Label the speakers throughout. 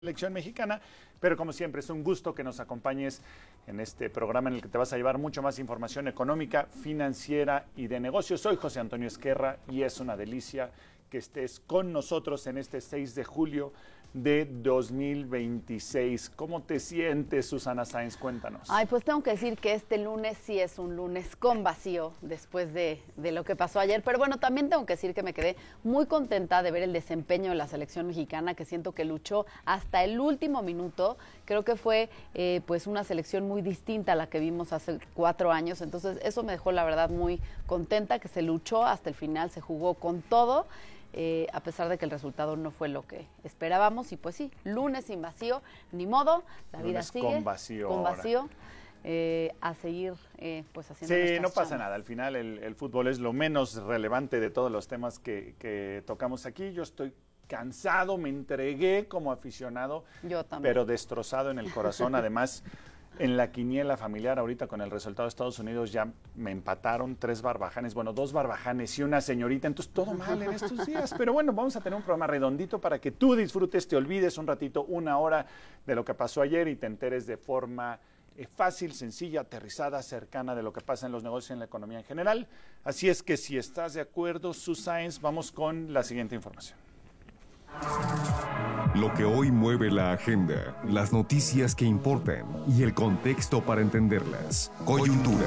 Speaker 1: Selección mexicana, pero como siempre es un gusto que nos acompañes en este programa en el que te vas a llevar mucho más información económica, financiera y de negocios. Soy José Antonio Esquerra y es una delicia que estés con nosotros en este 6 de julio de 2026. ¿Cómo te sientes, Susana Sáenz? Cuéntanos.
Speaker 2: Ay, pues tengo que decir que este lunes sí es un lunes con vacío después de lo que pasó ayer, pero bueno, también tengo que decir que me quedé muy contenta de ver el desempeño de la selección mexicana, que siento que luchó hasta el último minuto. Creo que fue pues una selección muy distinta a la que vimos hace 4 años, entonces eso me dejó la verdad muy contenta, que se luchó hasta el final, se jugó con todo. A pesar de que el resultado no fue lo que esperábamos, y pues sí, lunes sin vacío, ni modo, la vida
Speaker 1: Lunes
Speaker 2: sigue
Speaker 1: con vacío.
Speaker 2: Con vacío, a seguir pues haciendo.
Speaker 1: Sí, no pasa nada, al final el fútbol es lo menos relevante de todos los temas que tocamos aquí. Yo estoy cansado, me entregué como aficionado,
Speaker 2: yo también,
Speaker 1: pero destrozado en el corazón. Además, en la quiniela familiar, ahorita con el resultado de Estados Unidos ya me empataron 3 barbajanes, bueno, 2 barbajanes y una señorita, entonces todo mal en estos días, pero bueno, vamos a tener un programa redondito para que tú disfrutes, te olvides un ratito, 1 hora de lo que pasó ayer y te enteres de forma fácil, sencilla, aterrizada, cercana de lo que pasa en los negocios y en la economía en general. Así es que si estás de acuerdo, Sáenz, vamos con la siguiente información.
Speaker 3: Lo que hoy mueve la agenda, las noticias que importan y el contexto para entenderlas. Coyuntura.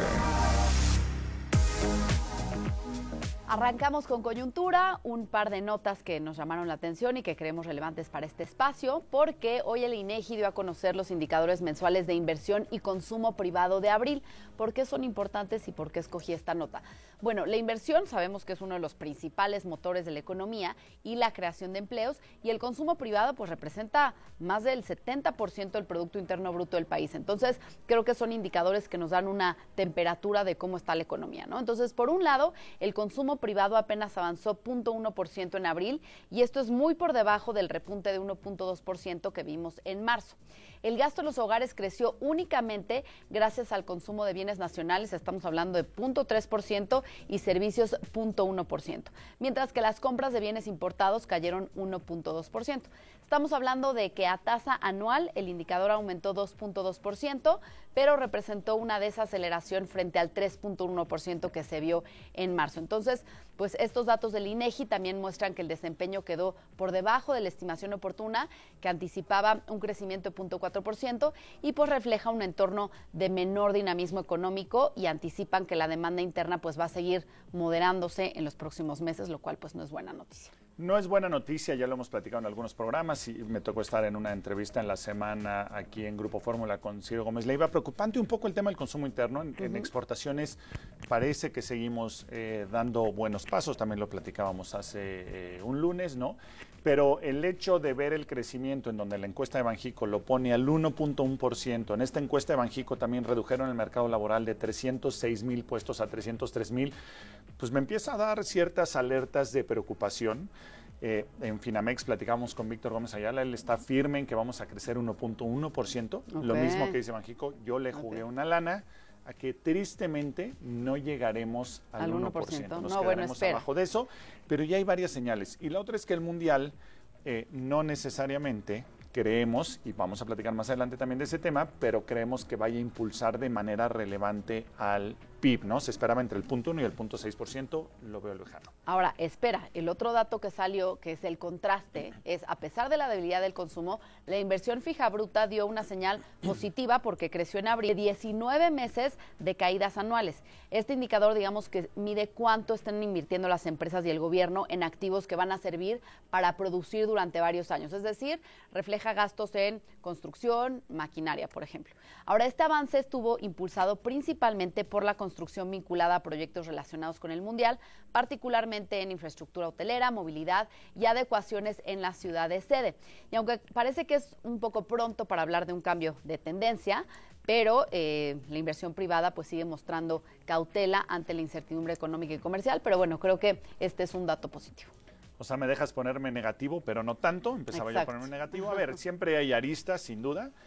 Speaker 2: Arrancamos con coyuntura, un par de notas que nos llamaron la atención y que creemos relevantes para este espacio, porque hoy el INEGI dio a conocer los indicadores mensuales de inversión y consumo privado de abril. ¿Por qué son importantes y por qué escogí esta nota? Bueno, la inversión sabemos que es uno de los principales motores de la economía y la creación de empleos, y el consumo privado pues representa más del 70% del Producto Interno Bruto del país. Entonces, creo que son indicadores que nos dan una temperatura de cómo está la economía, ¿no? Entonces, por un lado, el consumo privado apenas avanzó 0.1% en abril, y esto es muy por debajo del repunte de 1.2% que vimos en marzo. El gasto de los hogares creció únicamente gracias al consumo de bienes nacionales, estamos hablando de 0.3%, y servicios 0.1%, mientras que las compras de bienes importados cayeron 1.2%. Estamos hablando de que a tasa anual el indicador aumentó 2.2%, pero representó una desaceleración frente al 3.1% que se vio en marzo. Entonces, pues estos datos del INEGI también muestran que el desempeño quedó por debajo de la estimación oportuna, que anticipaba un crecimiento de 0.4%, y pues refleja un entorno de menor dinamismo económico, y anticipan que la demanda interna pues va a seguir moderándose en los próximos meses, lo cual pues no es buena noticia.
Speaker 1: No es buena noticia, ya lo hemos platicado en algunos programas, y me tocó estar en una entrevista en la semana aquí en Grupo Fórmula con Ciro Gómez Leiva. Preocupante un poco el tema del consumo interno. En exportaciones parece que seguimos dando buenos pasos, también lo platicábamos hace un lunes, ¿no? Pero el hecho de ver el crecimiento en donde la encuesta de Banjico lo pone al 1.1%, en esta encuesta de Banjico también redujeron el mercado laboral de 306,000 puestos a 303,000, pues me empieza a dar ciertas alertas de preocupación. En Finamex platicamos con Víctor Gómez Ayala, él está firme en que vamos a crecer 1.1%, lo mismo que dice Banjico. Yo le jugué una lana a que tristemente no llegaremos al 1%, nos quedaremos abajo de eso, pero ya hay varias señales. Y la otra es que el Mundial no necesariamente creemos, y vamos a platicar más adelante también de ese tema, pero creemos que vaya a impulsar de manera relevante al PIB, ¿no? Se esperaba entre el 0.1 y el 0.6%, lo veo lejano.
Speaker 2: Ahora, espera, el otro dato que salió, que es el contraste, es a pesar de la debilidad del consumo, la inversión fija bruta dio una señal positiva porque creció en abril, 19 meses de caídas anuales. Este indicador, digamos, que mide cuánto están invirtiendo las empresas y el gobierno en activos que van a servir para producir durante varios años, es decir, refleja gastos en construcción, maquinaria, por ejemplo. Ahora, este avance estuvo impulsado principalmente por la construcción vinculada a proyectos relacionados con el Mundial, particularmente en infraestructura hotelera, movilidad y adecuaciones en las ciudades sede. Y aunque parece que es un poco pronto para hablar de un cambio de tendencia, pero la inversión privada pues sigue mostrando cautela ante la incertidumbre económica y comercial, pero bueno, creo que este es un dato positivo.
Speaker 1: O sea, me dejas ponerme negativo, pero no tanto, empezaba yo a ponerme negativo. A ver, siempre hay aristas, sin duda.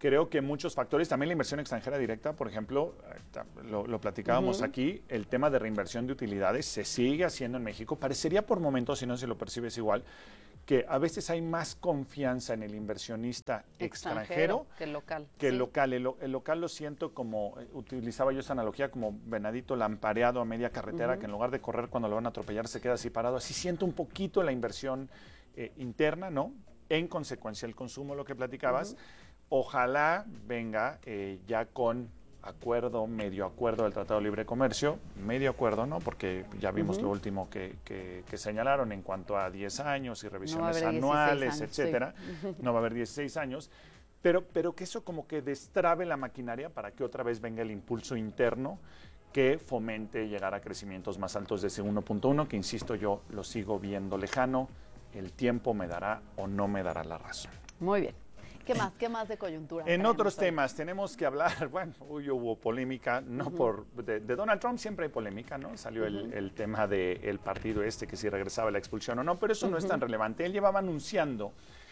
Speaker 1: creo que muchos factores, también la inversión extranjera directa, por ejemplo, lo platicábamos aquí, el tema de reinversión de utilidades se sigue haciendo en México. Parecería por momentos, si no se lo percibes igual, que a veces hay más confianza en el inversionista extranjero
Speaker 2: que local.
Speaker 1: El local lo siento como, utilizaba yo esa analogía, como venadito lampareado a media carretera, que en lugar de correr cuando lo van a atropellar se queda así parado. Así siento un poquito la inversión interna, ¿no? En consecuencia, el consumo, lo que platicabas, ojalá venga ya con medio acuerdo del Tratado de Libre Comercio, medio acuerdo, ¿no? Porque ya vimos lo último que señalaron en cuanto a 10 años y revisiones anuales, etcétera. No va a haber 16 años, pero que eso como que destrabe la maquinaria para que otra vez venga el impulso interno que fomente llegar a crecimientos más altos de ese 1.1, que insisto, yo lo sigo viendo lejano. El tiempo me dará o no me dará la razón.
Speaker 2: Muy bien. ¿Qué más de coyuntura?
Speaker 1: En otros temas tenemos que hablar, bueno, hoy hubo polémica, no de Donald Trump siempre hay polémica, ¿no? Salió el tema del partido que si regresaba la expulsión o no, pero eso no es tan relevante. Él llevaba anunciando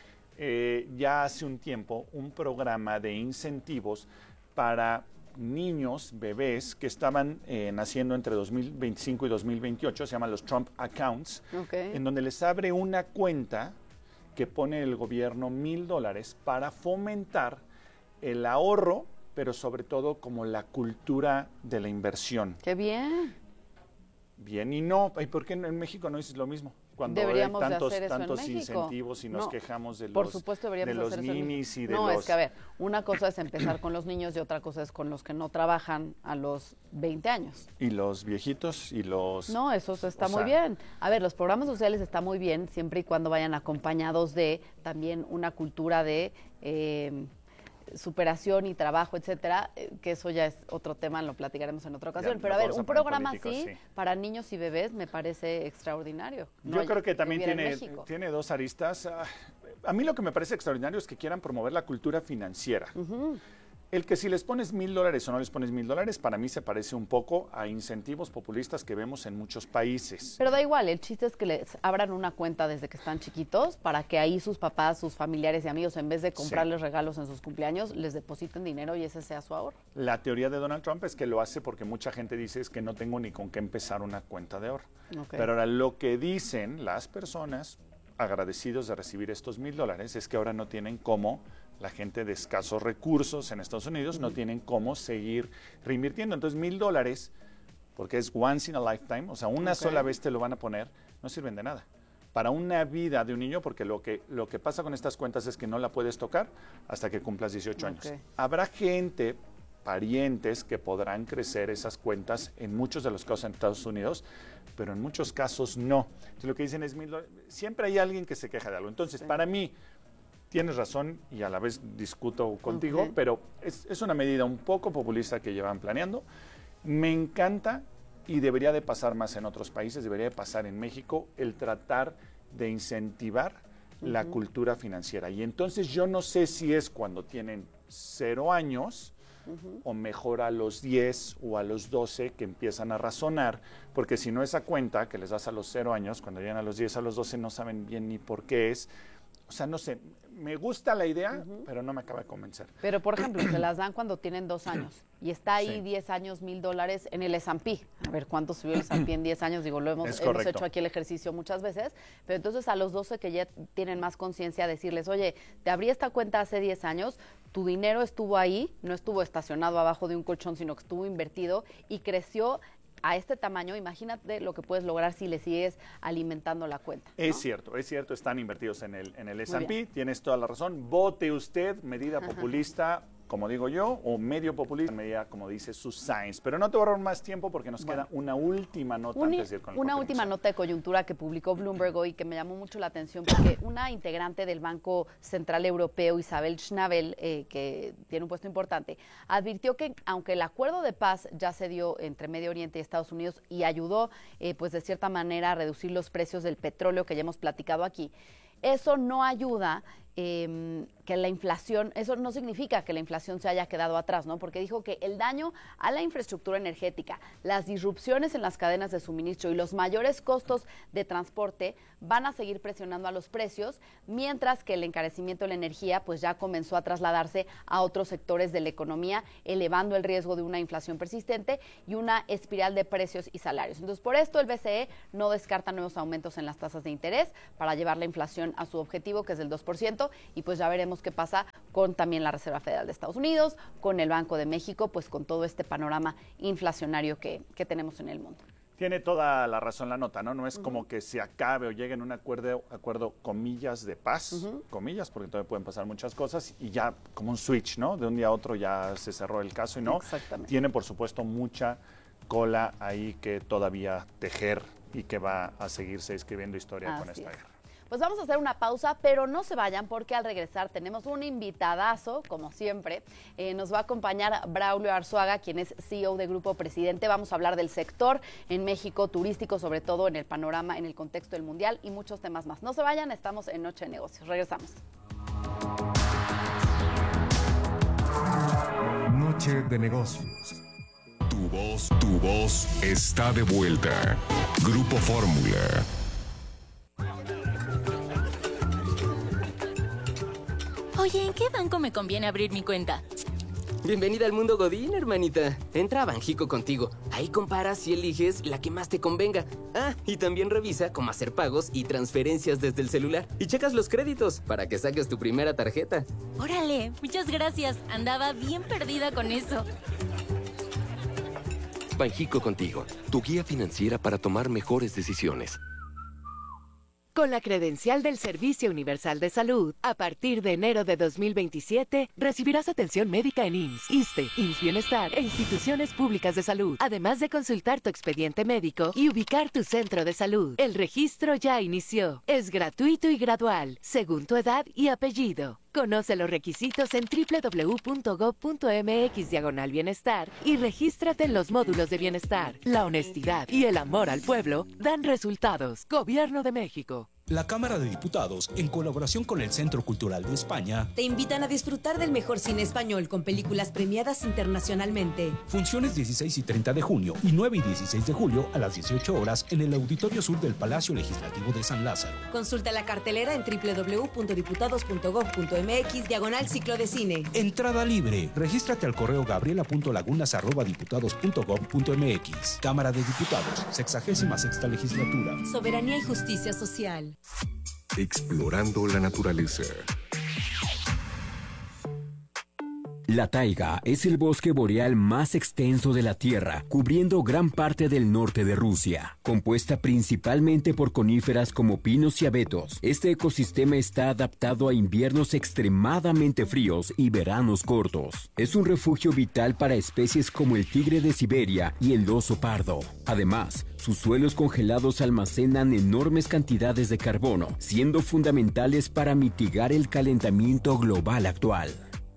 Speaker 1: ya hace un tiempo un programa de incentivos para niños, bebés que estaban naciendo entre 2025 y 2028, se llaman los Trump Accounts, en donde les abre una cuenta que pone el gobierno $1,000 para fomentar el ahorro, pero sobre todo como la cultura de la inversión.
Speaker 2: ¡Qué bien!
Speaker 1: Bien y no. ¿Y por qué en México no es lo mismo? Cuando
Speaker 2: deberíamos
Speaker 1: hay tantos
Speaker 2: en
Speaker 1: incentivos y nos quejamos de
Speaker 2: por supuesto
Speaker 1: los ninis y de
Speaker 2: no,
Speaker 1: los...
Speaker 2: es que a ver, una cosa es empezar con los niños y otra cosa es con los que no trabajan a los 20 años.
Speaker 1: Y los viejitos y los...
Speaker 2: No, eso está muy bien. A ver, los programas sociales están muy bien siempre y cuando vayan acompañados de también una cultura de superación y trabajo, etcétera, que eso ya es otro tema, lo platicaremos en otra ocasión. Pero a ver, un programa así para niños y bebés me parece extraordinario.
Speaker 1: Yo creo que también tiene dos aristas. A mí lo que me parece extraordinario es que quieran promover la cultura financiera. El que si les pones $1,000 o no les pones $1,000, para mí se parece un poco a incentivos populistas que vemos en muchos países.
Speaker 2: Pero da igual, el chiste es que les abran una cuenta desde que están chiquitos para que ahí sus papás, sus familiares y amigos, en vez de comprarles regalos en sus cumpleaños, les depositen dinero y ese sea su ahorro.
Speaker 1: La teoría de Donald Trump es que lo hace porque mucha gente dice es que no tengo ni con qué empezar una cuenta de ahorro. Pero ahora lo que dicen las personas agradecidos de recibir estos $1,000 es que ahora no tienen cómo, la gente de escasos recursos en Estados Unidos no tienen cómo seguir reinvirtiendo. Entonces $1,000, porque es once in a lifetime, o sea, una sola vez te lo van a poner, no sirven de nada. Para una vida de un niño, porque lo que pasa con estas cuentas es que no la puedes tocar hasta que cumplas 18 años. Habrá gente, parientes, que podrán crecer esas cuentas en muchos de los casos en Estados Unidos, pero en muchos casos no. Entonces lo que dicen es $1,000. Siempre hay alguien que se queja de algo. Entonces, para mí, tienes razón y a la vez discuto contigo, pero es una medida un poco populista que llevan planeando. Me encanta y debería de pasar más en otros países, debería de pasar en México, el tratar de incentivar la cultura financiera. Y entonces yo no sé si es cuando tienen 0 años o mejor a los 10 o a los 12 que empiezan a razonar, porque si no esa cuenta que les das a los 0 años, cuando llegan a los 10, a los 12 no saben bien ni por qué es. O sea, no sé, me gusta la idea, pero no me acaba de convencer.
Speaker 2: Pero, por ejemplo, se las dan cuando tienen 2 años y está ahí 10 años, $1,000 en el S&P. A ver, ¿cuánto subió el S&P en 10 años? Digo, hemos hecho aquí el ejercicio muchas veces, pero entonces a los 12 que ya tienen más conciencia, decirles, oye, te abrí esta cuenta hace 10 años, tu dinero estuvo ahí, no estuvo estacionado abajo de un colchón, sino que estuvo invertido y creció a este tamaño. Imagínate lo que puedes lograr si le sigues alimentando la cuenta, ¿no?
Speaker 1: Es cierto, están invertidos en el S&P, tienes toda la razón. Vote usted, medida populista, como digo yo, o medio populista, medida, como dice Sus Sáenz. Pero no te voy a ahorrar más tiempo porque nos queda una última nota antes de ir con el
Speaker 2: Una última nota de coyuntura que publicó Bloomberg hoy que me llamó mucho la atención porque una integrante del Banco Central Europeo, Isabel Schnabel, que tiene un puesto importante, advirtió que aunque el acuerdo de paz ya se dio entre Medio Oriente y Estados Unidos y ayudó, pues de cierta manera a reducir los precios del petróleo que ya hemos platicado aquí, eso no ayuda que la inflación, eso no significa que la inflación se haya quedado atrás, ¿no? Porque dijo que el daño a la infraestructura energética, las disrupciones en las cadenas de suministro y los mayores costos de transporte van a seguir presionando a los precios, mientras que el encarecimiento de la energía pues ya comenzó a trasladarse a otros sectores de la economía, elevando el riesgo de una inflación persistente y una espiral de precios y salarios. Entonces, por esto el BCE no descarta nuevos aumentos en las tasas de interés para llevar la inflación a su objetivo, que es del 2%, y pues ya veremos qué pasa con también la Reserva Federal de Estados Unidos, con el Banco de México, pues con todo este panorama inflacionario que tenemos en el mundo.
Speaker 1: Tiene toda la razón la nota, ¿no? No es como que se acabe o llegue en un acuerdo comillas, de paz, comillas, porque todavía pueden pasar muchas cosas, y ya como un switch, ¿no? De un día a otro ya se cerró el caso y no.
Speaker 2: Exactamente.
Speaker 1: Tiene, por supuesto, mucha cola ahí que todavía tejer y que va a seguirse escribiendo historia con esta guerra.
Speaker 2: Pues vamos a hacer una pausa, pero no se vayan porque al regresar tenemos un invitadazo, como siempre. Nos va a acompañar Braulio Arzuaga, quien es CEO de Grupo Presidente. Vamos a hablar del sector en México turístico, sobre todo en el panorama, en el contexto del Mundial y muchos temas más. No se vayan, estamos en Noche de Negocios. Regresamos.
Speaker 3: Noche de Negocios. Tu voz está de vuelta. Grupo Fórmula.
Speaker 4: Oye, ¿en qué banco me conviene abrir mi cuenta?
Speaker 5: Bienvenida al mundo Godín, hermanita. Entra a Banjico Contigo. Ahí comparas y eliges la que más te convenga. Ah, y también revisa cómo hacer pagos y transferencias desde el celular. Y checas los créditos para que saques tu primera tarjeta.
Speaker 4: Órale, muchas gracias. Andaba bien perdida con eso.
Speaker 6: Banjico Contigo, tu guía financiera para tomar mejores decisiones.
Speaker 7: Con la credencial del Servicio Universal de Salud, a partir de enero de 2027, recibirás atención médica en IMSS, ISSSTE, IMSS Bienestar e instituciones públicas de salud, además de consultar tu expediente médico y ubicar tu centro de salud. El registro ya inició. Es gratuito y gradual, según tu edad y apellido. Conoce los requisitos en www.gov.mx/bienestar y regístrate en los módulos de bienestar. La honestidad y el amor al pueblo dan resultados. Gobierno de México.
Speaker 8: La Cámara de Diputados, en colaboración con el Centro Cultural de España,
Speaker 9: te invitan a disfrutar del mejor cine español con películas premiadas internacionalmente.
Speaker 8: Funciones 16 y 30 de junio y 9 y 16 de julio a las 18 horas en el Auditorio Sur del Palacio Legislativo de San Lázaro.
Speaker 9: Consulta la cartelera en www.diputados.gov.mx/ciclo de cine.
Speaker 8: Entrada libre. Regístrate al correo gabriela.lagunas@diputados.gov.mx. Cámara de Diputados, 66ª Legislatura.
Speaker 9: Soberanía y justicia social.
Speaker 3: Explorando la naturaleza.
Speaker 10: La taiga es el bosque boreal más extenso de la Tierra, cubriendo gran parte del norte de Rusia. Compuesta principalmente por coníferas como pinos y abetos, este ecosistema está adaptado a inviernos extremadamente fríos y veranos cortos. Es un refugio vital para especies como el tigre de Siberia y el oso pardo. Además, sus suelos congelados almacenan enormes cantidades de carbono, siendo fundamentales para mitigar el calentamiento global actual.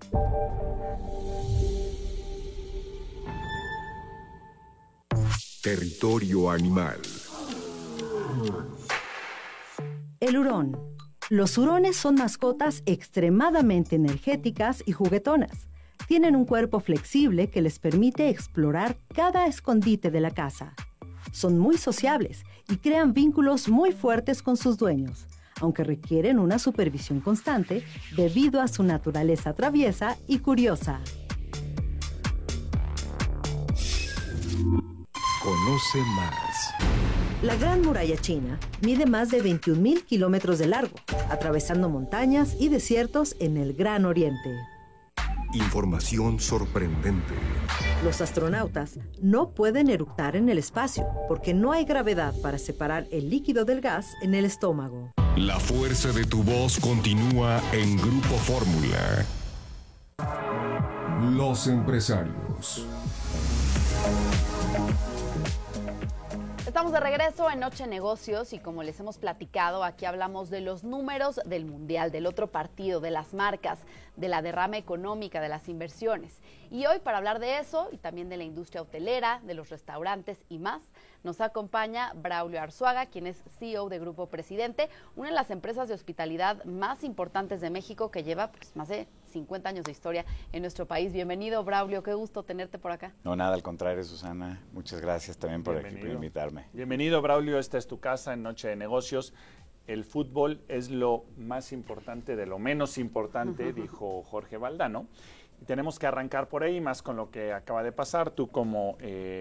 Speaker 3: Territorio animal.
Speaker 11: El hurón. Los hurones son mascotas extremadamente energéticas y juguetonas. Tienen un cuerpo flexible que les permite explorar cada escondite de la casa. Son muy sociables y crean vínculos muy fuertes con sus dueños, aunque requieren una supervisión constante debido a su naturaleza traviesa y curiosa.
Speaker 3: Conoce más.
Speaker 11: La Gran Muralla China mide más de 21,000 kilómetros de largo, atravesando montañas y desiertos en el Gran Oriente.
Speaker 3: Información sorprendente.
Speaker 11: Los astronautas no pueden eructar en el espacio porque no hay gravedad para separar el líquido del gas en el estómago.
Speaker 3: La fuerza de tu voz continúa en Grupo Fórmula. Los empresarios.
Speaker 2: Estamos de regreso en Noche Negocios y como les hemos platicado, aquí hablamos de los números del Mundial, del otro partido, de las marcas, de la derrama económica, de las inversiones. Y hoy para hablar de eso y también de la industria hotelera, de los restaurantes y más, Nos acompaña Braulio Arzuaga, quien es CEO de Grupo Presidente, una de las empresas de hospitalidad más importantes de México que lleva pues, más de 50 años de historia en nuestro país. Bienvenido, Braulio, qué gusto tenerte por acá.
Speaker 12: No, nada, al contrario, Susana. Muchas gracias también por invitarme.
Speaker 1: Bienvenido, Braulio. Esta es tu casa en Noche de Negocios. El fútbol es lo más importante de lo menos importante, dijo Jorge Valdano. Y tenemos que arrancar por ahí, más con lo que acaba de pasar. Tú como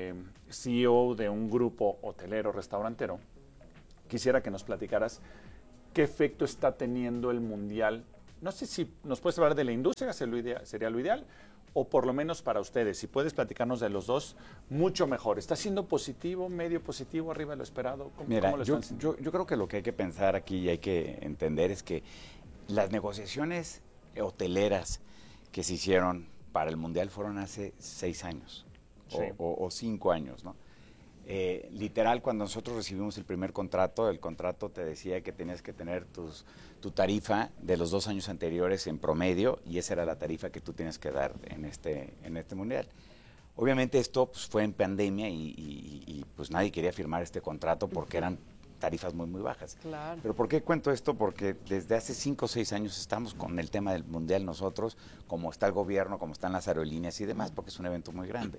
Speaker 1: CEO de un grupo hotelero, restaurantero, quisiera que nos platicaras qué efecto está teniendo el Mundial. No sé si nos puedes hablar de la industria, sería lo ideal, o por lo menos para ustedes. Si puedes platicarnos de los dos, mucho mejor. ¿Está siendo positivo, medio positivo, arriba de lo esperado?
Speaker 12: Mira,
Speaker 1: ¿cómo lo
Speaker 12: yo creo que lo que hay que pensar aquí y hay que entender es que las negociaciones hoteleras que se hicieron para el Mundial fueron hace 6 años o 5 años, ¿no? Literal, cuando nosotros recibimos el primer contrato, el contrato te decía que tenías que tener tu tarifa de los 2 años anteriores en promedio, y esa era la tarifa que tú tienes que dar en este Mundial. Obviamente esto pues, fue en pandemia y pues nadie quería firmar este contrato porque eran tarifas muy, muy bajas.
Speaker 2: Claro.
Speaker 12: Pero ¿por qué cuento esto? Porque desde hace 5 o 6 años estamos con el tema del Mundial nosotros, como está el gobierno, como están las aerolíneas y demás, porque es un evento muy grande.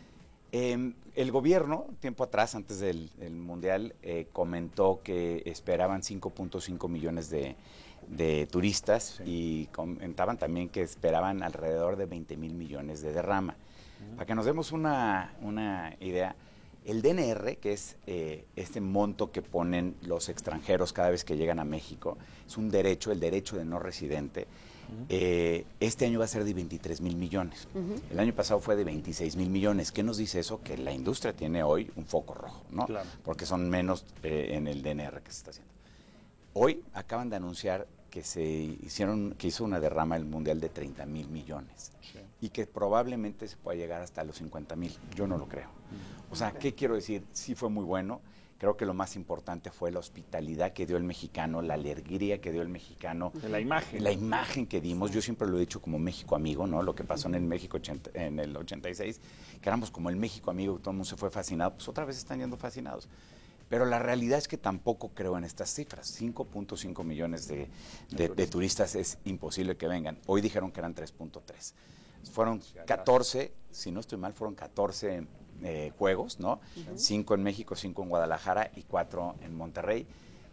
Speaker 12: El gobierno, tiempo atrás, antes del Mundial, comentó que esperaban 5.5 millones de turistas y comentaban también que esperaban alrededor de 20,000 millones de derrama. Para que nos demos una idea, el DNR, que es este monto que ponen los extranjeros cada vez que llegan a México, es un derecho, el derecho de no residente. Este año va a ser de 23,000 millones. El año pasado fue de 26,000 millones. ¿Qué nos dice eso? Que la industria tiene hoy un foco rojo, ¿no? Claro. Porque son menos en el DNR que se está haciendo. Hoy acaban de anunciar que hizo una derrama el Mundial de 30,000 millones. Sí. Y que probablemente se pueda llegar hasta los 50,000. Yo no lo creo. O sea, ¿qué quiero decir? Sí fue muy bueno. Creo que lo más importante fue la hospitalidad que dio el mexicano, la alegría que dio el mexicano.
Speaker 1: La imagen.
Speaker 12: La imagen que dimos. Yo siempre lo he dicho como México amigo, ¿no? Lo que pasó en el México en el 86, que éramos como el México amigo, todo el mundo se fue fascinado, pues otra vez están yendo fascinados. Pero la realidad es que tampoco creo en estas cifras. 5.5 millones de turistas es imposible que vengan. Hoy dijeron que eran 3.3. Fueron 14, si no estoy mal, fueron 14 juegos, ¿no? 5 en México, 5 en Guadalajara y 4 en Monterrey.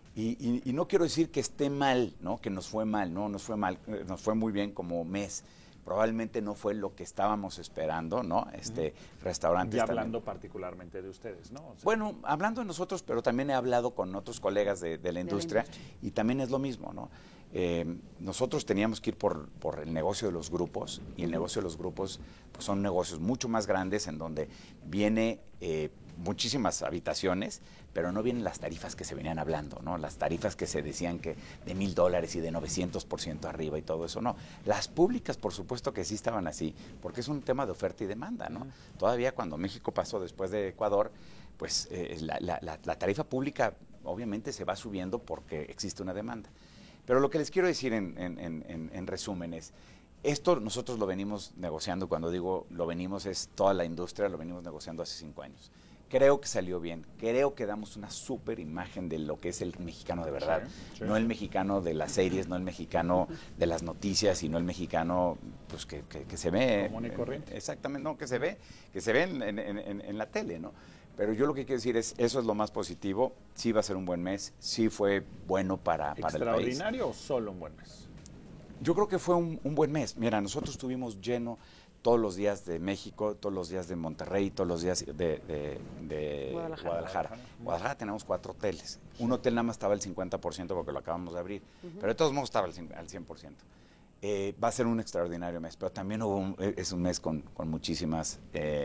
Speaker 12: Y no quiero decir que esté mal, ¿no? Que nos fue mal, no, nos fue mal, nos fue muy bien como mes. Probablemente no fue lo que estábamos esperando, ¿no? Restaurantes.
Speaker 1: Y hablando particularmente de ustedes, ¿no? O sea,
Speaker 12: bueno, hablando de nosotros, pero también he hablado con otros colegas de la industria y también es lo mismo, ¿no? Nosotros teníamos que ir por el negocio de los grupos, y el negocio de los grupos pues, son negocios mucho más grandes en donde viene muchísimas habitaciones, pero no vienen las tarifas que se venían hablando, ¿no? Las tarifas que se decían que de $1,000 y de 900% arriba y todo eso, no. Las públicas, por supuesto que sí estaban así, porque es un tema de oferta y demanda, ¿no? Todavía cuando México pasó después de Ecuador, pues la tarifa pública obviamente se va subiendo porque existe una demanda. Pero lo que les quiero decir en resumen es, esto nosotros lo venimos negociando, cuando digo lo venimos es toda la industria, lo venimos negociando hace 5 años. Creo que salió bien, creo que damos una súper imagen de lo que es el mexicano de verdad, no el mexicano de las series, no el mexicano de las noticias, sino el mexicano pues que se ve.
Speaker 1: Común y corriente.
Speaker 12: Exactamente, no, que se ve en la tele, ¿no? Pero yo lo que quiero decir es, eso es lo más positivo, sí va a ser un buen mes, sí fue bueno para el país.
Speaker 1: ¿Extraordinario o solo un buen mes?
Speaker 12: Yo creo que fue un buen mes. Mira, nosotros estuvimos lleno todos los días de México, todos los días de Monterrey, todos los días de Guadalajara. Guadalajara tenemos 4 hoteles. Un hotel nada más estaba al 50% porque lo acabamos de abrir, pero de todos modos estaba al 100%. Va a ser un extraordinario mes, pero también es un mes con muchísimos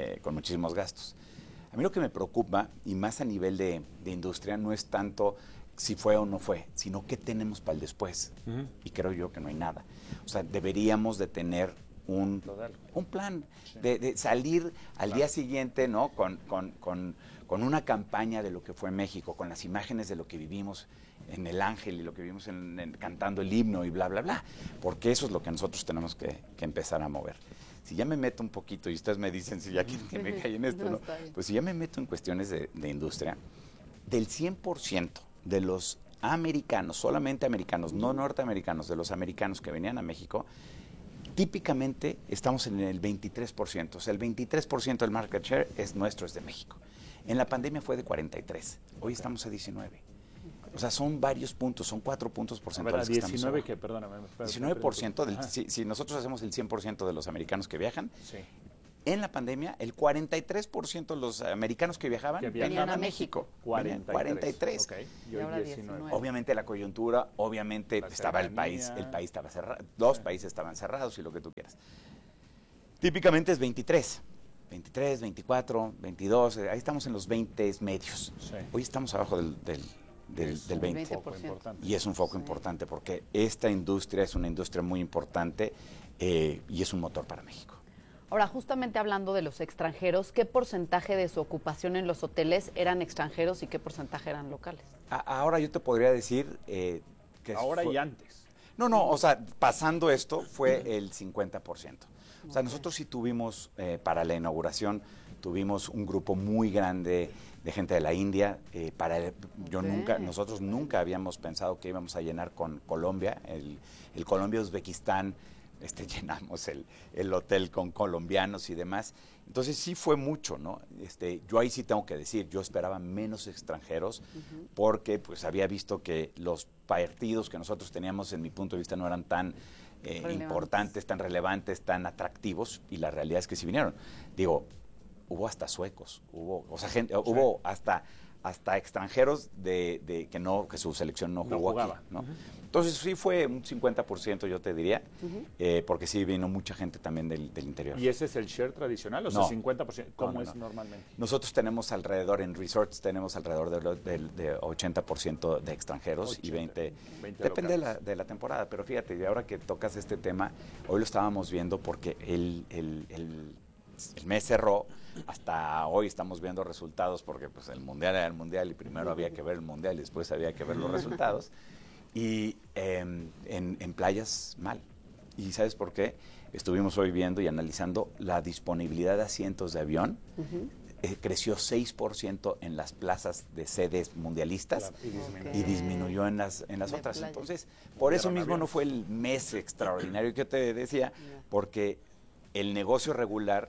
Speaker 12: gastos. A mí lo que me preocupa, y más a nivel de industria, no es tanto si fue o no fue, sino qué tenemos para el después. Y creo yo que no hay nada. O sea, deberíamos de tener un plan de salir al día siguiente, ¿no? Con una campaña de lo que fue México, con las imágenes de lo que vivimos en El Ángel y lo que vimos cantando el himno y bla, bla, bla, porque eso es lo que nosotros tenemos que empezar a mover. Si ya me meto un poquito, y ustedes me dicen si ya quieren que me caiga en esto, ¿no? Pues si ya me meto en cuestiones de industria, del 100% de los americanos, solamente americanos, no norteamericanos, de los americanos que venían a México, típicamente estamos en el 23%. O sea, el 23% del market share es nuestro, es de México. En la pandemia fue de 43. Hoy estamos a 19. O sea, son varios puntos, son 4 puntos porcentuales.
Speaker 1: 19 que, perdóname.
Speaker 12: 19%, si nosotros hacemos el 100% de los americanos que viajan, en la pandemia el 43% de los americanos que viajaban venían a México. 43.
Speaker 1: Okay. Y ahora 19.
Speaker 12: Obviamente la coyuntura, obviamente estaba el país estaba cerrado, los países estaban cerrados y lo que tú quieras. Típicamente es 23, 24, 22, ahí estamos en los 20 medios. Sí. Hoy estamos abajo del 20%. Y es un foco importante porque esta industria es una industria muy importante y es un motor para México.
Speaker 2: Ahora, justamente hablando de los extranjeros, ¿qué porcentaje de su ocupación en los hoteles eran extranjeros y qué porcentaje eran locales?
Speaker 12: Ahora yo te podría decir que...
Speaker 1: Ahora y antes.
Speaker 12: No, o sea, pasando esto fue el 50%. O sea, nosotros sí tuvimos, para la inauguración, tuvimos un grupo muy grande de gente de la India. Nosotros nunca habíamos pensado que íbamos a llenar con Colombia, el Colombia-Uzbekistán. Llenamos el hotel con colombianos y demás. Entonces sí fue mucho, ¿no? Yo ahí sí tengo que decir, yo esperaba menos extranjeros porque pues había visto que los partidos que nosotros teníamos, en mi punto de vista, no eran tan importantes, tan relevantes, tan atractivos, y la realidad es que sí vinieron. Digo, hubo hasta suecos, hubo hasta extranjeros que su selección no jugó aquí, ¿no? Entonces sí fue un 50%, yo te diría, porque sí vino mucha gente también del interior.
Speaker 1: ¿Y ese es el share tradicional? O sea, 50%, ¿cómo es normalmente?
Speaker 12: Nosotros tenemos alrededor, en resorts tenemos alrededor de 80% de extranjeros y 20 depende de la temporada, pero fíjate, y ahora que tocas este tema, hoy lo estábamos viendo porque el mes cerró, hasta hoy estamos viendo resultados porque pues el mundial era el mundial y primero había que ver el mundial y después había que ver los resultados, y en playas mal. ¿Y sabes por qué? Estuvimos hoy viendo y analizando la disponibilidad de asientos de avión. Creció 6% en las plazas de sedes mundialistas y disminuyó en las otras. Entonces, por eso mismo no fue el mes extraordinario que te decía, porque el negocio regular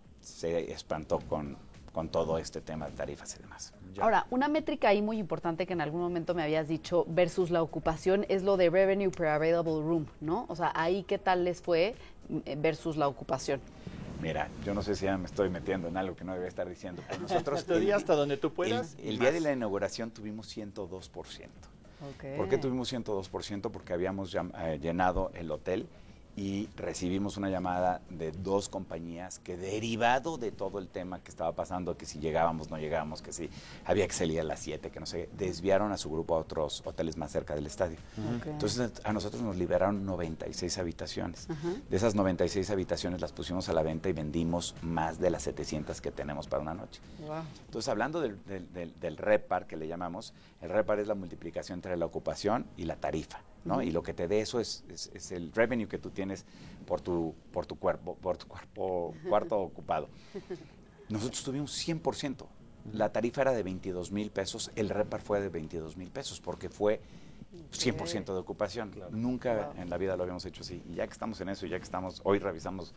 Speaker 12: se espantó con todo este tema de tarifas y demás.
Speaker 2: Ahora, una métrica ahí muy importante que en algún momento me habías dicho versus la ocupación es lo de revenue per available room, ¿no? O sea, ahí qué tal les fue versus la ocupación.
Speaker 12: Mira, yo no sé si ya me estoy metiendo en algo que no debería estar diciendo, pero nosotros...
Speaker 1: hasta donde tú puedas.
Speaker 12: El día de la inauguración tuvimos 102%. ¿Por qué tuvimos 102%? Porque habíamos llenado el hotel y recibimos una llamada de 2 compañías que, derivado de todo el tema que estaba pasando, que si llegábamos, no llegábamos, que si había que salir a las 7, que no sé, desviaron a su grupo a otros hoteles más cerca del estadio. Entonces a nosotros nos liberaron 96 habitaciones. De esas 96 habitaciones las pusimos a la venta y vendimos más de las 700 que tenemos para una noche. Entonces, hablando del RevPAR, que le llamamos, el RevPAR es la multiplicación entre la ocupación y la tarifa, ¿no? Y lo que te dé eso es el revenue que tú tienes por tu cuarto ocupado. Nosotros tuvimos 100%. La tarifa era de 22,000 pesos, el RevPAR fue de 22,000 pesos porque fue 100% de ocupación. Nunca en la vida lo habíamos hecho así. Y ya que estamos en eso, ya que estamos, hoy revisamos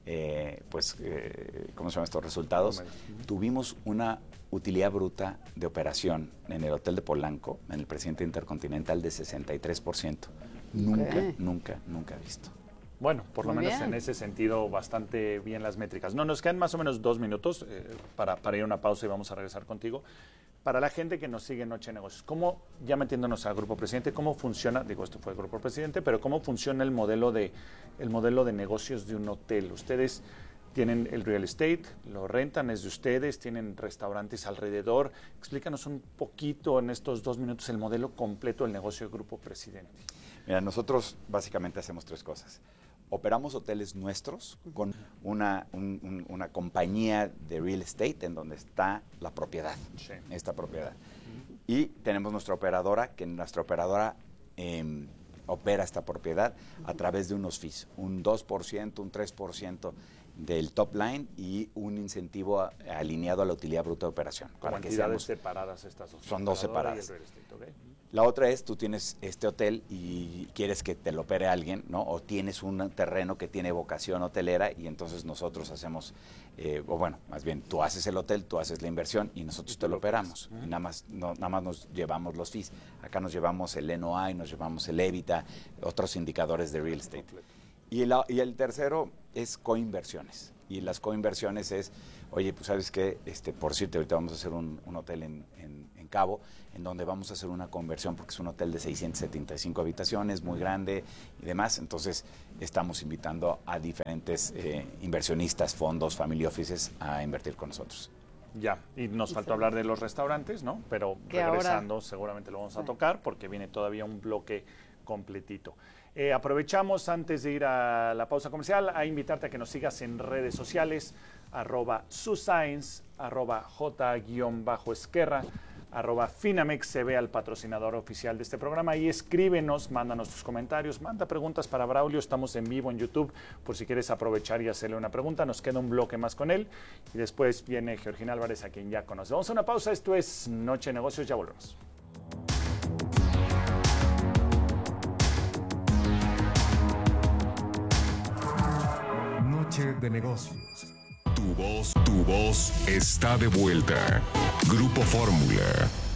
Speaker 12: ¿cómo se llaman estos resultados? Tuvimos una utilidad bruta de operación en el hotel de Polanco, en el Presidente Intercontinental, de 63%. Nunca visto.
Speaker 1: Bueno, por lo menos en ese sentido, bastante bien las métricas. Nos quedan más o menos 2 minutos para ir a una pausa y vamos a regresar contigo. Para la gente que nos sigue en Noche de Negocios, ¿cómo, ya metiéndonos al Grupo Presidente, cómo funciona, digo, esto fue el Grupo Presidente, pero cómo funciona el modelo de negocios de un hotel? Ustedes tienen el real estate, lo rentan, es de ustedes, tienen restaurantes alrededor. Explícanos un poquito en estos 2 minutos el modelo completo del negocio del Grupo Presidente.
Speaker 12: Mira, nosotros básicamente hacemos 3 cosas. Operamos hoteles nuestros con una compañía de real estate en donde está la propiedad, esta propiedad. Y tenemos nuestra operadora, que nuestra operadora opera esta propiedad a través de unos fees, un 2%, un 3% del top line y un incentivo alineado a la utilidad bruta de operación.
Speaker 1: Para que entidades separadas estas dos.
Speaker 12: Son dos separadas.
Speaker 1: Okay.
Speaker 12: La otra es, tú tienes este hotel y quieres que te lo opere alguien, ¿no? O tienes un terreno que tiene vocación hotelera y entonces nosotros hacemos, o bueno, más bien tú haces el hotel, tú haces la inversión y nosotros te lo operamos. Y nada más nos llevamos los fees. Acá nos llevamos el NOI, nos llevamos el EBITDA, otros indicadores de real estate. Y el tercero es coinversiones. Y las coinversiones es, oye, pues sabes qué, por cierto, ahorita vamos a hacer un hotel en Cabo, en donde vamos a hacer una conversión porque es un hotel de 675 habitaciones, muy grande y demás. Entonces, estamos invitando a diferentes inversionistas, fondos, family offices a invertir con nosotros.
Speaker 1: Ya, y nos faltó hablar de los restaurantes, ¿no? Pero regresando seguramente lo vamos a tocar porque viene todavía un bloque completito. Aprovechamos antes de ir a la pausa comercial a invitarte a que nos sigas en redes sociales, @suscience, @j_esquerra, @Finamex, se ve al patrocinador oficial de este programa, y escríbenos, mándanos tus comentarios, manda preguntas para Braulio. Estamos en vivo en YouTube por si quieres aprovechar y hacerle una pregunta. Nos queda un bloque más con él y después viene Georgina Álvarez, a quien ya conoces. Vamos a una pausa. Esto es Noche de Negocios, ya volvemos.
Speaker 3: Noche de Negocios. Tu voz está de vuelta. Grupo Fórmula.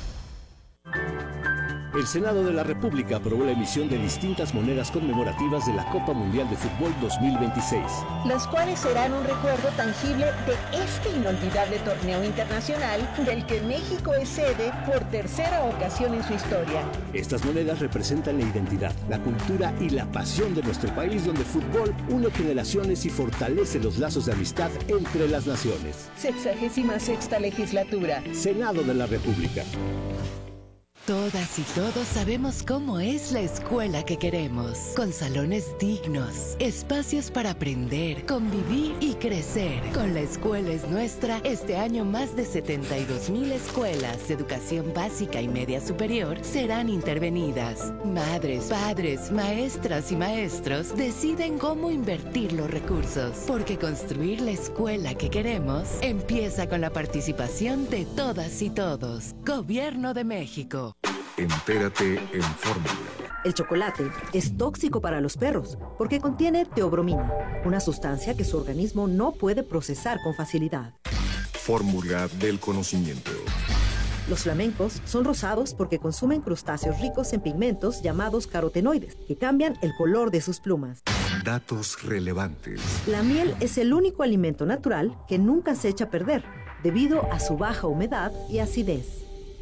Speaker 13: El Senado de la República aprobó la emisión de distintas monedas conmemorativas de la Copa Mundial de Fútbol 2026.
Speaker 14: Las cuales serán un recuerdo tangible de este inolvidable torneo internacional del que México es sede por tercera ocasión en su historia.
Speaker 13: Estas monedas representan la identidad, la cultura y la pasión de nuestro país, donde el fútbol une generaciones y fortalece los lazos de amistad entre las naciones.
Speaker 14: 66ª legislatura.
Speaker 13: Senado de la República.
Speaker 7: Todas y todos sabemos cómo es la escuela que queremos, con salones dignos, espacios para aprender, convivir y crecer. Con La Escuela es Nuestra, este año más de 72,000 escuelas de educación básica y media superior serán intervenidas. Madres, padres, maestras y maestros deciden cómo invertir los recursos, porque construir la escuela que queremos empieza con la participación de todas y todos. Gobierno de México.
Speaker 3: Entérate en Fórmula.
Speaker 11: El chocolate es tóxico para los perros porque contiene teobromina, una sustancia que su organismo no puede procesar con facilidad.
Speaker 3: Fórmula del conocimiento.
Speaker 11: Los flamencos son rosados porque consumen crustáceos ricos en pigmentos llamados carotenoides, que cambian el color de sus plumas.
Speaker 3: Datos relevantes.
Speaker 11: La miel es el único alimento natural que nunca se echa a perder, debido a su baja humedad y acidez.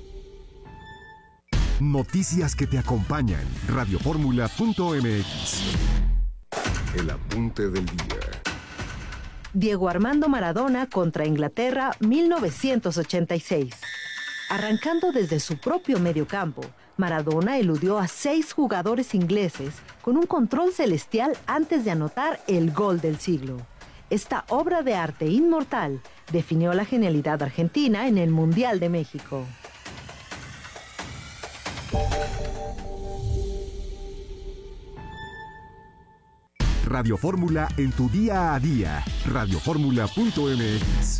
Speaker 3: Noticias que te acompañan. Radioformula.mx. El apunte del día.
Speaker 11: Diego Armando Maradona contra Inglaterra, 1986. Arrancando desde su propio mediocampo, Maradona eludió a 6 jugadores ingleses con un control celestial antes de anotar el gol del siglo. Esta obra de arte inmortal definió la genialidad argentina en el Mundial de México.
Speaker 3: Radio Fórmula en tu día a día. Radioformula.mx.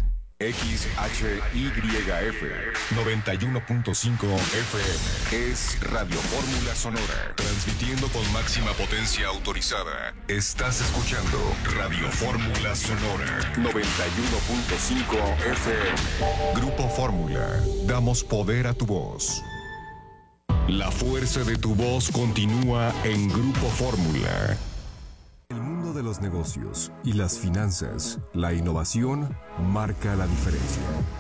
Speaker 3: XHYF 91.5 FM es Radio Fórmula Sonora, transmitiendo con máxima potencia autorizada. Estás escuchando Radio Fórmula Sonora 91.5 FM. Grupo Fórmula, damos poder a tu voz. La fuerza de tu voz continúa en Grupo Fórmula. El mundo de los negocios y las finanzas, la innovación marca la diferencia.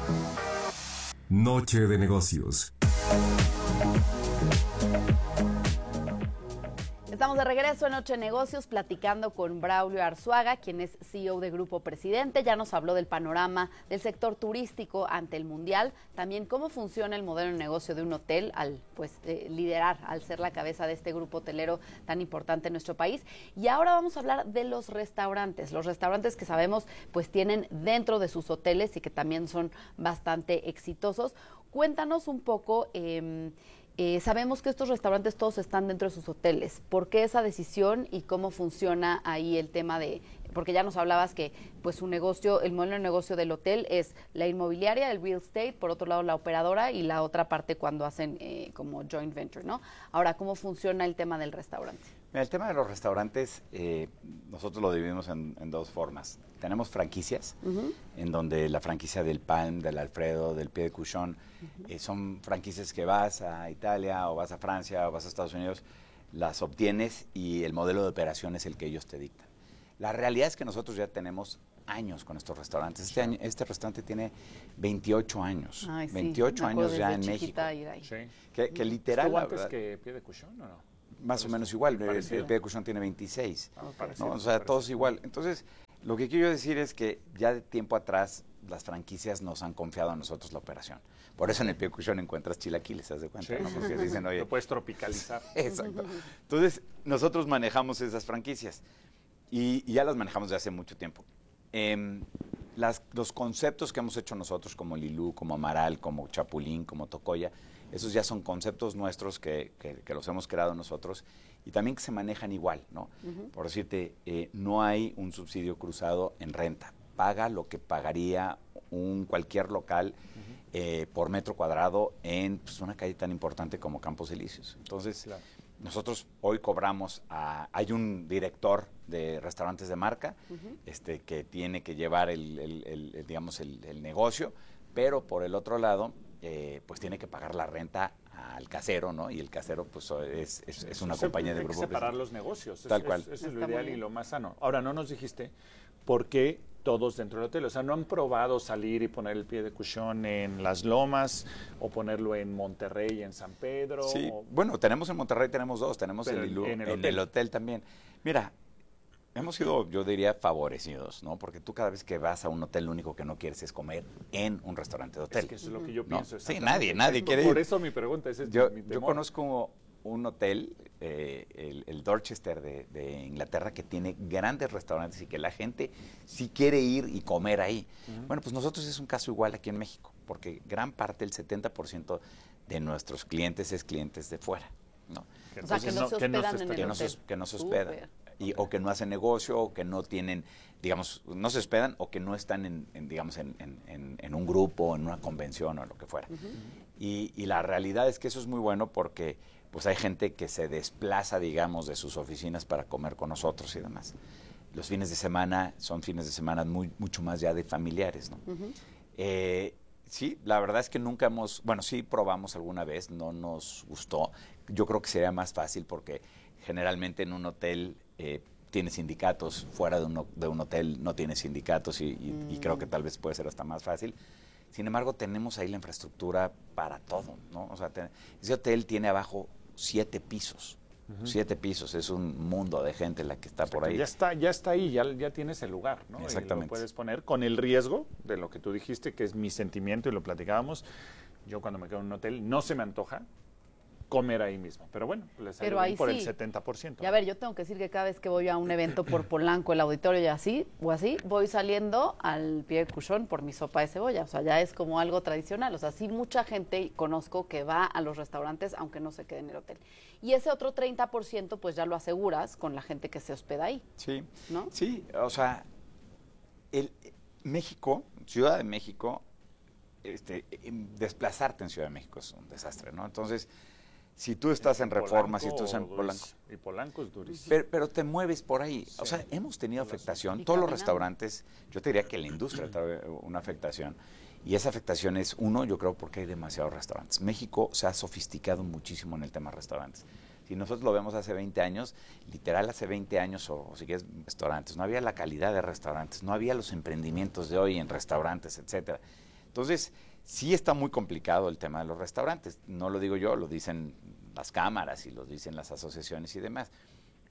Speaker 3: Noche de Negocios.
Speaker 2: Estamos Estamos de regreso en Noche de Negocios platicando con Braulio Arzuaga, quien es CEO de Grupo Presidente. Ya nos habló del panorama del sector turístico ante el Mundial, también cómo funciona el modelo de negocio de un hotel al liderar, al ser la cabeza de este grupo hotelero tan importante en nuestro país. Y ahora vamos a hablar de los restaurantes que sabemos pues tienen dentro de sus hoteles y que también son bastante exitosos. Cuéntanos un poco. Sabemos que estos restaurantes todos están dentro de sus hoteles. ¿Por qué esa decisión y cómo funciona ahí el tema de...? Porque ya nos hablabas que pues su negocio, el modelo de negocio del hotel es la inmobiliaria, el real estate, por otro lado la operadora y la otra parte cuando hacen como joint venture, ¿no? Ahora, ¿cómo funciona el tema del restaurante?
Speaker 12: Mira, el tema de los restaurantes, nosotros lo dividimos en dos formas. Tenemos franquicias, en donde la franquicia del Palm, del Alfredo, del Pied de Cochon, son franquicias que vas a Italia o vas a Francia o vas a Estados Unidos, las obtienes y el modelo de operación es el que ellos te dictan. La realidad es que nosotros ya tenemos años con estos restaurantes. Este restaurante tiene 28 años.
Speaker 2: Ay,
Speaker 12: 28 años ya en México.
Speaker 1: Sí.
Speaker 12: Que literal...
Speaker 1: ¿Estuvo antes que Pied de Cochon o no?
Speaker 12: Más o menos igual. El Pied de Cochon tiene 26. ¿no? O sea, todos igual. Entonces, lo que quiero decir es que ya de tiempo atrás las franquicias nos han confiado a nosotros la operación. Por eso en el Pied de Cochon encuentras chilaquiles, ¿te das cuenta?
Speaker 1: Sí.
Speaker 12: ¿no? Porque dicen, oye...
Speaker 1: Lo puedes tropicalizar.
Speaker 12: Exacto. Entonces, nosotros manejamos esas franquicias. Y ya las manejamos desde hace mucho tiempo. Los conceptos que hemos hecho nosotros, como Lilú, como Amaral, como Chapulín, como Tocoya, esos ya son conceptos nuestros que los hemos creado nosotros y también que se manejan igual, ¿no? Por decirte, no hay un subsidio cruzado en renta. Paga lo que pagaría cualquier local por metro cuadrado en pues, una calle tan importante como Campos Elíseos. Entonces... Claro. Nosotros hoy cobramos hay un director de restaurantes de marca que tiene que llevar el negocio, pero por el otro lado, pues tiene que pagar la renta al casero, ¿no? Y el casero pues es una compañía de grupo.
Speaker 1: Hay que separar los negocios.
Speaker 12: Tal cual.
Speaker 1: Eso es lo ideal y lo más sano. Ahora, no nos dijiste por qué todos dentro del hotel. O sea, ¿no han probado salir y poner el Pied de Cochon en Las Lomas o ponerlo en Monterrey, en San Pedro?
Speaker 12: Sí, bueno, tenemos en Monterrey, tenemos dos. Tenemos el Lilú, en el hotel también. Mira, hemos sido, yo diría, favorecidos, ¿no? Porque tú cada vez que vas a un hotel, lo único que no quieres es comer en un restaurante de hotel.
Speaker 1: Es que eso es lo que yo pienso.
Speaker 12: Sí, nadie quiere ir.
Speaker 1: Por eso mi pregunta, ese es mi temor.
Speaker 12: Yo conozco un hotel, el Dorchester de Inglaterra, que tiene grandes restaurantes y que la gente sí quiere ir y comer ahí. Bueno, pues nosotros es un caso igual aquí en México, porque gran parte, el 70% de nuestros clientes es clientes de fuera, ¿no?
Speaker 2: Entonces, o sea, que no se hospedan en el hotel.
Speaker 12: Que no se hospedan. O que no hacen negocio, o que no tienen, digamos, no se hospedan, o que no están en un grupo, en una convención o lo que fuera. Y la realidad es que eso es muy bueno porque pues hay gente que se desplaza, digamos, de sus oficinas para comer con nosotros y demás. Los fines de semana son fines de semana mucho más ya de familiares, ¿no? Sí, la verdad es que nunca sí probamos alguna vez, no nos gustó. Yo creo que sería más fácil porque generalmente en un hotel tiene sindicatos, fuera de un hotel no tiene sindicatos y creo que tal vez puede ser hasta más fácil. Sin embargo, tenemos ahí la infraestructura para todo, ¿no? O sea, ese hotel tiene abajo 7 pisos. 7 pisos, es un mundo de gente la que está por ahí.
Speaker 1: Ya está ahí, ya tienes el lugar, ¿no?
Speaker 12: Exactamente.
Speaker 1: Y lo puedes poner con el riesgo de lo que tú dijiste, que es mi sentimiento y lo platicábamos. Yo cuando me quedo en un hotel no se me antoja comer ahí mismo, pero bueno, les salió bien por el 70%.
Speaker 2: Y a ver, yo tengo que decir que cada vez que voy a un evento por Polanco, el auditorio y así, voy saliendo al Pied de Cochon por mi sopa de cebolla, o sea, ya es como algo tradicional, o sea, sí mucha gente conozco que va a los restaurantes aunque no se quede en el hotel. Y ese otro 30% pues ya lo aseguras con la gente que se hospeda ahí.
Speaker 12: Sí,
Speaker 2: ¿no?
Speaker 12: Sí, o sea, México, Ciudad de México, desplazarte en Ciudad de México es un desastre, ¿no? Entonces, si tú estás en Reforma, si tú estás en Polanco.
Speaker 1: Y Polanco es durísimo.
Speaker 12: Pero te mueves por ahí. Sí. O sea, hemos tenido afectación. Todos los restaurantes, yo te diría que la industria trae una afectación. Y esa afectación es, yo creo, porque hay demasiados restaurantes. México se ha sofisticado muchísimo en el tema de restaurantes. Si nosotros lo vemos hace 20 años, literal hace 20 años, o si quieres, restaurantes, no había la calidad de restaurantes, no había los emprendimientos de hoy en restaurantes, etcétera. Entonces, sí está muy complicado el tema de los restaurantes. No lo digo yo, lo dicen las cámaras y lo dicen las asociaciones y demás.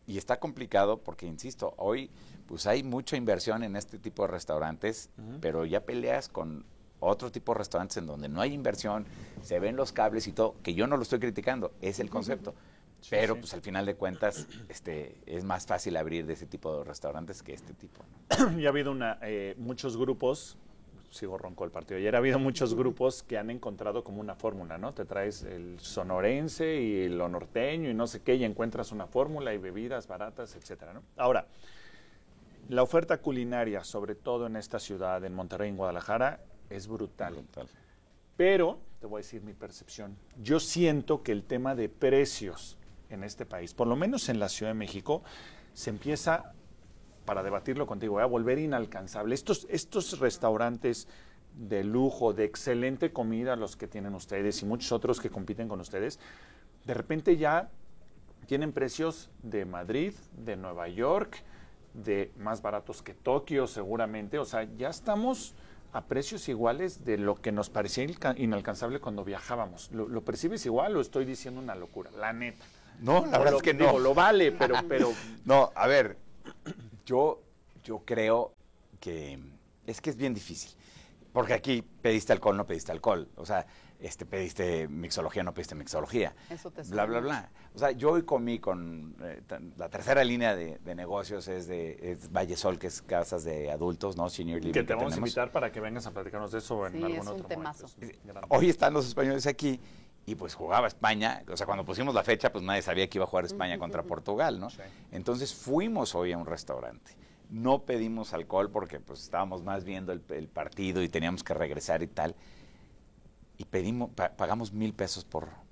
Speaker 12: Y está complicado porque, insisto, hoy pues hay mucha inversión en este tipo de restaurantes, pero ya peleas con otro tipo de restaurantes en donde no hay inversión, se ven los cables y todo, que yo no lo estoy criticando, es el concepto. Pero pues al final de cuentas es más fácil abrir de ese tipo de restaurantes que este tipo, ¿no?
Speaker 1: Y ha habido muchos grupos, sigo ronco el partido, ayer ha habido muchos grupos que han encontrado como una fórmula, ¿no? Te traes el sonorense y lo norteño y no sé qué, y encuentras una fórmula y bebidas baratas, etcétera, ¿no? Ahora, la oferta culinaria, sobre todo en esta ciudad, en Monterrey, en Guadalajara, es brutal. Pero, te voy a decir mi percepción, yo siento que el tema de precios en este país, por lo menos en la Ciudad de México, se empieza, para debatirlo contigo, a volver inalcanzable. Estos restaurantes de lujo, de excelente comida, los que tienen ustedes y muchos otros que compiten con ustedes, de repente ya tienen precios de Madrid, de Nueva York, de más baratos que Tokio seguramente. O sea, ya estamos a precios iguales de lo que nos parecía inalcanzable cuando viajábamos. ¿Lo percibes igual o estoy diciendo una locura? La neta.
Speaker 12: No, la verdad es que no.
Speaker 1: Digo, lo vale, pero...
Speaker 12: No, a ver, yo creo que es bien difícil. Porque aquí pediste alcohol, no pediste alcohol. O sea, pediste mixología, no pediste mixología.
Speaker 2: Eso te
Speaker 12: bla, bla, bla. O sea, yo hoy comí con... la tercera línea de negocios es Valle Sol, que es casas de adultos, ¿no? Senior Living.
Speaker 1: Que te vamos a invitar para que vengas a platicarnos de eso en algún otro
Speaker 2: temazo.
Speaker 12: momento. Hoy están los españoles aquí y pues jugaba España. O sea, cuando pusimos la fecha, pues nadie sabía que iba a jugar España contra Portugal, ¿no? Sí. Entonces fuimos hoy a un restaurante. No pedimos alcohol porque pues estábamos más viendo el partido y teníamos que regresar y tal. Y pagamos $1,000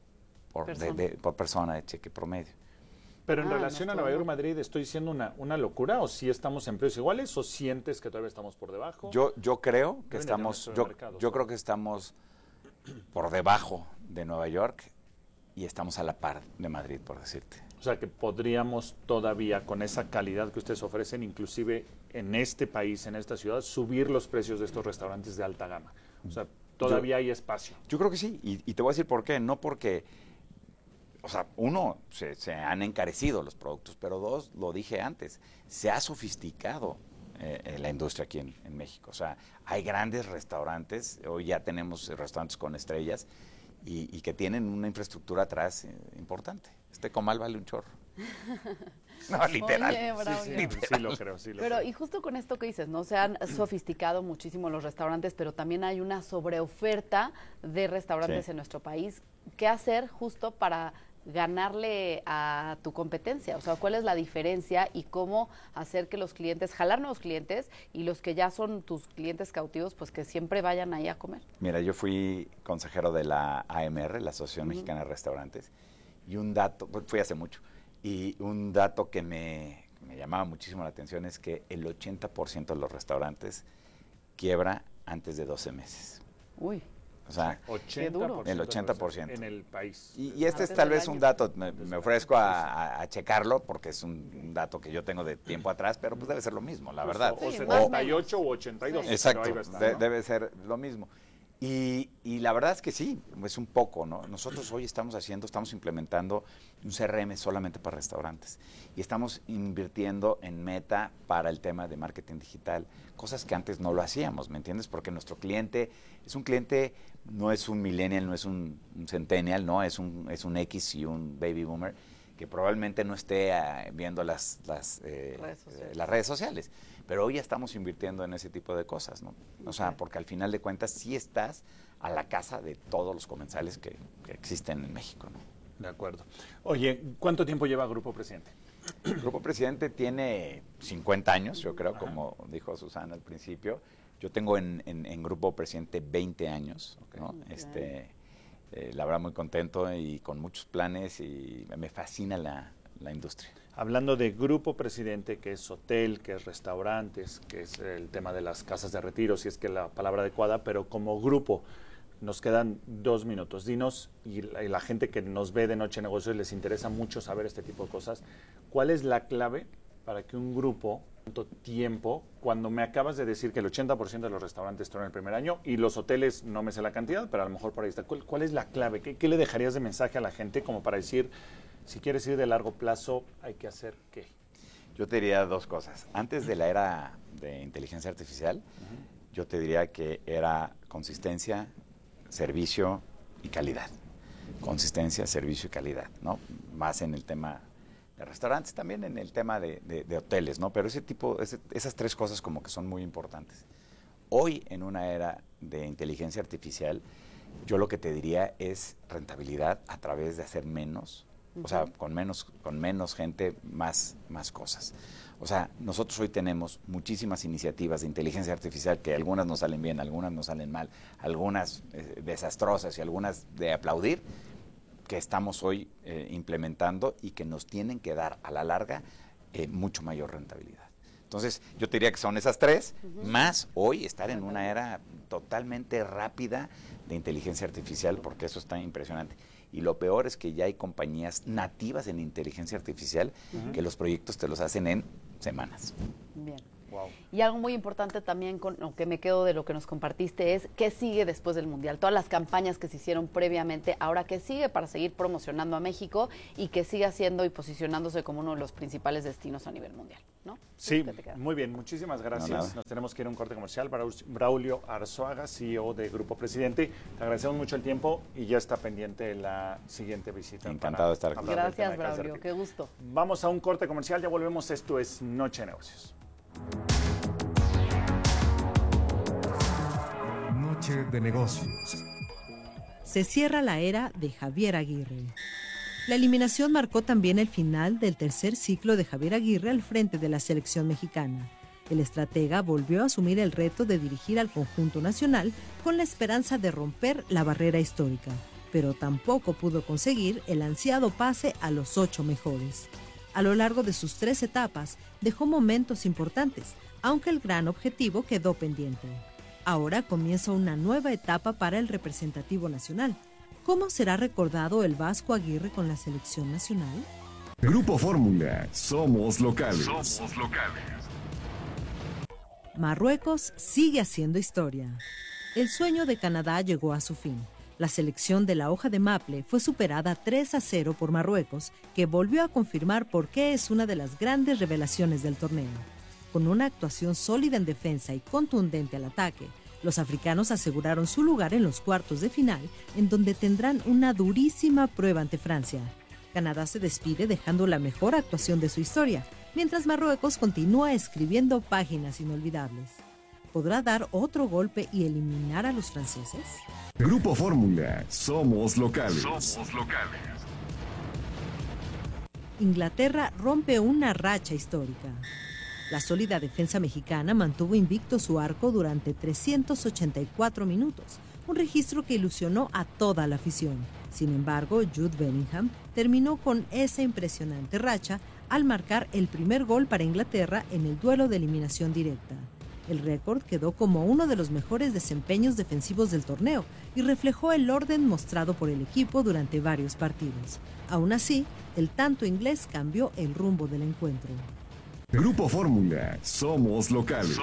Speaker 12: por persona de cheque promedio.
Speaker 1: Pero en relación a Nueva York, Madrid, ¿estoy diciendo una locura o si estamos en precios iguales o sientes que todavía estamos por debajo?
Speaker 12: Yo creo que yo creo que estamos por debajo de Nueva York y estamos a la par de Madrid, por decirte.
Speaker 1: O sea, que podríamos todavía, con esa calidad que ustedes ofrecen, inclusive en este país, en esta ciudad, subir los precios de estos restaurantes de alta gama. O sea, todavía hay espacio.
Speaker 12: Yo creo que sí, y te voy a decir por qué. No porque, o sea, uno, se han encarecido los productos, pero dos, lo dije antes, se ha sofisticado la industria aquí en México. O sea, hay grandes restaurantes, hoy ya tenemos restaurantes con estrellas y que tienen una infraestructura atrás importante. Comal vale un chorro. No, literal.
Speaker 2: Oye,
Speaker 1: sí lo creo.
Speaker 2: Pero y justo con esto que dices, ¿no? Se han sofisticado muchísimo los restaurantes, pero también hay una sobreoferta de restaurantes en nuestro país. ¿Qué hacer justo para ganarle a tu competencia? O sea, ¿cuál es la diferencia y cómo hacer que los clientes, jalar nuevos clientes y los que ya son tus clientes cautivos, pues que siempre vayan ahí a comer?
Speaker 12: Mira, yo fui consejero de la AMR, la Asociación Mexicana de Restaurantes, y un dato, fui hace mucho, y un dato que me llamaba muchísimo la atención es que el 80% de los restaurantes quiebra antes de 12 meses.
Speaker 2: Uy.
Speaker 12: O sea,
Speaker 1: 80%,
Speaker 12: el 80%.
Speaker 1: En el país.
Speaker 12: Y este es tal vez un dato, me ofrezco a checarlo porque es un dato que yo tengo de tiempo atrás, pero pues debe ser lo mismo, la verdad.
Speaker 1: O 78 o 82.
Speaker 12: Exacto,
Speaker 1: pero ahí va a estar, ¿no?
Speaker 12: Debe ser lo mismo. Y la verdad es que sí, es un poco, ¿no? Nosotros hoy estamos implementando un CRM solamente para restaurantes y estamos invirtiendo en Meta para el tema de marketing digital, cosas que antes no lo hacíamos, ¿me entiendes? Porque nuestro cliente es un cliente, no es un millennial, no es un centennial, no, es un X y un baby boomer que probablemente no esté viendo las redes sociales. Pero hoy ya estamos invirtiendo en ese tipo de cosas, ¿no? O sea, porque al final de cuentas sí estás a la casa de todos los comensales que existen en México, ¿no?
Speaker 1: De acuerdo. Oye, ¿cuánto tiempo lleva Grupo Presidente?
Speaker 12: Grupo Presidente tiene 50 años, yo creo, como dijo Susana al principio. Yo tengo en Grupo Presidente 20 años, ¿no? La verdad muy contento y con muchos planes y me fascina la industria.
Speaker 1: Hablando de Grupo Presidente, que es hotel, que es restaurantes, que es el tema de las casas de retiro, si es que la palabra adecuada, pero como grupo, nos quedan 2 minutos. Dinos, y la gente que nos ve de Noche de Negocios les interesa mucho saber este tipo de cosas, ¿cuál es la clave para que un grupo, tanto tiempo, cuando me acabas de decir que el 80% de los restaurantes están en el primer año y los hoteles, no me sé la cantidad, pero a lo mejor por ahí está, ¿cuál es la clave? ¿Qué le dejarías de mensaje a la gente como para decir, si quieres ir de largo plazo, hay que hacer ¿qué?
Speaker 12: Yo te diría dos cosas. Antes de la era de inteligencia artificial, yo te diría que era consistencia, servicio y calidad. Consistencia, servicio y calidad, ¿no? Más en el tema de restaurantes, también en el tema de hoteles, ¿no? Pero esas tres cosas como que son muy importantes. Hoy, en una era de inteligencia artificial, yo lo que te diría es rentabilidad a través de hacer menos, o sea, con menos gente, más cosas. O sea, nosotros hoy tenemos muchísimas iniciativas de inteligencia artificial que algunas nos salen bien, algunas nos salen mal, algunas desastrosas y algunas de aplaudir, que estamos hoy implementando y que nos tienen que dar a la larga mucho mayor rentabilidad. Entonces, yo te diría que son esas tres, más hoy estar en una era totalmente rápida de inteligencia artificial, porque eso está impresionante. Y lo peor es que ya hay compañías nativas en inteligencia artificial que los proyectos te los hacen en semanas.
Speaker 2: Bien. Wow. Y algo muy importante también con lo que me quedo de lo que nos compartiste es qué sigue después del Mundial. Todas las campañas que se hicieron previamente, ahora qué sigue para seguir promocionando a México y que siga siendo y posicionándose como uno de los principales destinos a nivel mundial, ¿no?
Speaker 1: Sí, muy bien. Muchísimas gracias.
Speaker 12: No,
Speaker 1: nos tenemos que ir a un corte comercial. Braulio Arzuaga, CEO de Grupo Presidente. Te agradecemos mucho el tiempo y ya está pendiente la siguiente visita.
Speaker 12: Encantado de estar aquí.
Speaker 2: Gracias, Braulio. Qué gusto.
Speaker 1: Vamos a un corte comercial. Ya volvemos. Esto es Noche de Negocios.
Speaker 3: Noche de Negocios.
Speaker 11: Se cierra la era de Javier Aguirre. La eliminación marcó también el final del tercer ciclo de Javier Aguirre al frente de la selección mexicana. El estratega volvió a asumir el reto de dirigir al conjunto nacional con la esperanza de romper la barrera histórica, pero tampoco pudo conseguir el ansiado pase a los 8 mejores. A lo largo de sus 3 etapas, dejó momentos importantes, aunque el gran objetivo quedó pendiente. Ahora comienza una nueva etapa para el representativo nacional. ¿Cómo será recordado el Vasco Aguirre con la selección nacional?
Speaker 3: Grupo Fórmula, somos locales.
Speaker 11: Marruecos sigue haciendo historia. El sueño de Canadá llegó a su fin. La selección de la hoja de maple fue superada 3-0 por Marruecos, que volvió a confirmar por qué es una de las grandes revelaciones del torneo. Con una actuación sólida en defensa y contundente al ataque, los africanos aseguraron su lugar en los cuartos de final, en donde tendrán una durísima prueba ante Francia. Canadá se despide dejando la mejor actuación de su historia, mientras Marruecos continúa escribiendo páginas inolvidables. ¿Podrá dar otro golpe y eliminar a los franceses?
Speaker 3: Grupo Fórmula, somos locales.
Speaker 11: Inglaterra rompe una racha histórica. La sólida defensa mexicana mantuvo invicto su arco durante 384 minutos, un registro que ilusionó a toda la afición. Sin embargo, Jude Bellingham terminó con esa impresionante racha al marcar el primer gol para Inglaterra en el duelo de eliminación directa. El récord quedó como uno de los mejores desempeños defensivos del torneo y reflejó el orden mostrado por el equipo durante varios partidos. Aún así, el tanto inglés cambió el rumbo del encuentro.
Speaker 3: Grupo Fórmula, somos locales.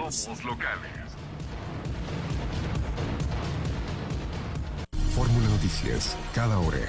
Speaker 3: Fórmula Noticias, cada hora.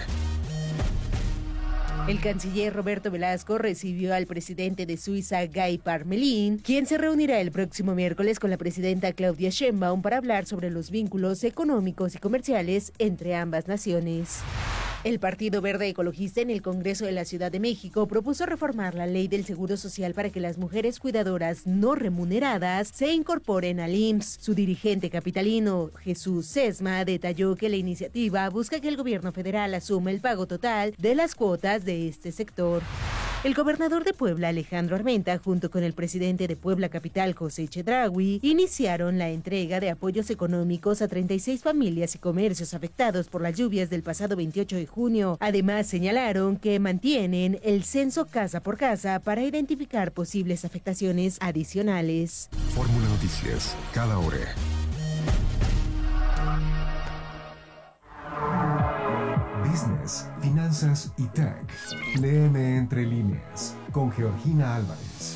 Speaker 15: El canciller Roberto Velasco recibió al presidente de Suiza, Guy Parmelin, quien se reunirá el próximo miércoles con la presidenta Claudia Sheinbaum para hablar sobre los vínculos económicos y comerciales entre ambas naciones. El Partido Verde Ecologista en el Congreso de la Ciudad de México propuso reformar la ley del Seguro Social para que las mujeres cuidadoras no remuneradas se incorporen al IMSS. Su dirigente capitalino, Jesús Sesma, detalló que la iniciativa busca que el gobierno federal asuma el pago total de las cuotas de este sector. El gobernador de Puebla, Alejandro Armenta, junto con el presidente de Puebla Capital, José Chedraui, iniciaron la entrega de apoyos económicos a 36 familias y comercios afectados por las lluvias del pasado 28 de junio. Además, señalaron que mantienen el censo casa por casa para identificar posibles afectaciones adicionales.
Speaker 3: Fórmula Noticias, cada hora. Business, finanzas y tech. Léeme entre líneas con Georgina Álvarez.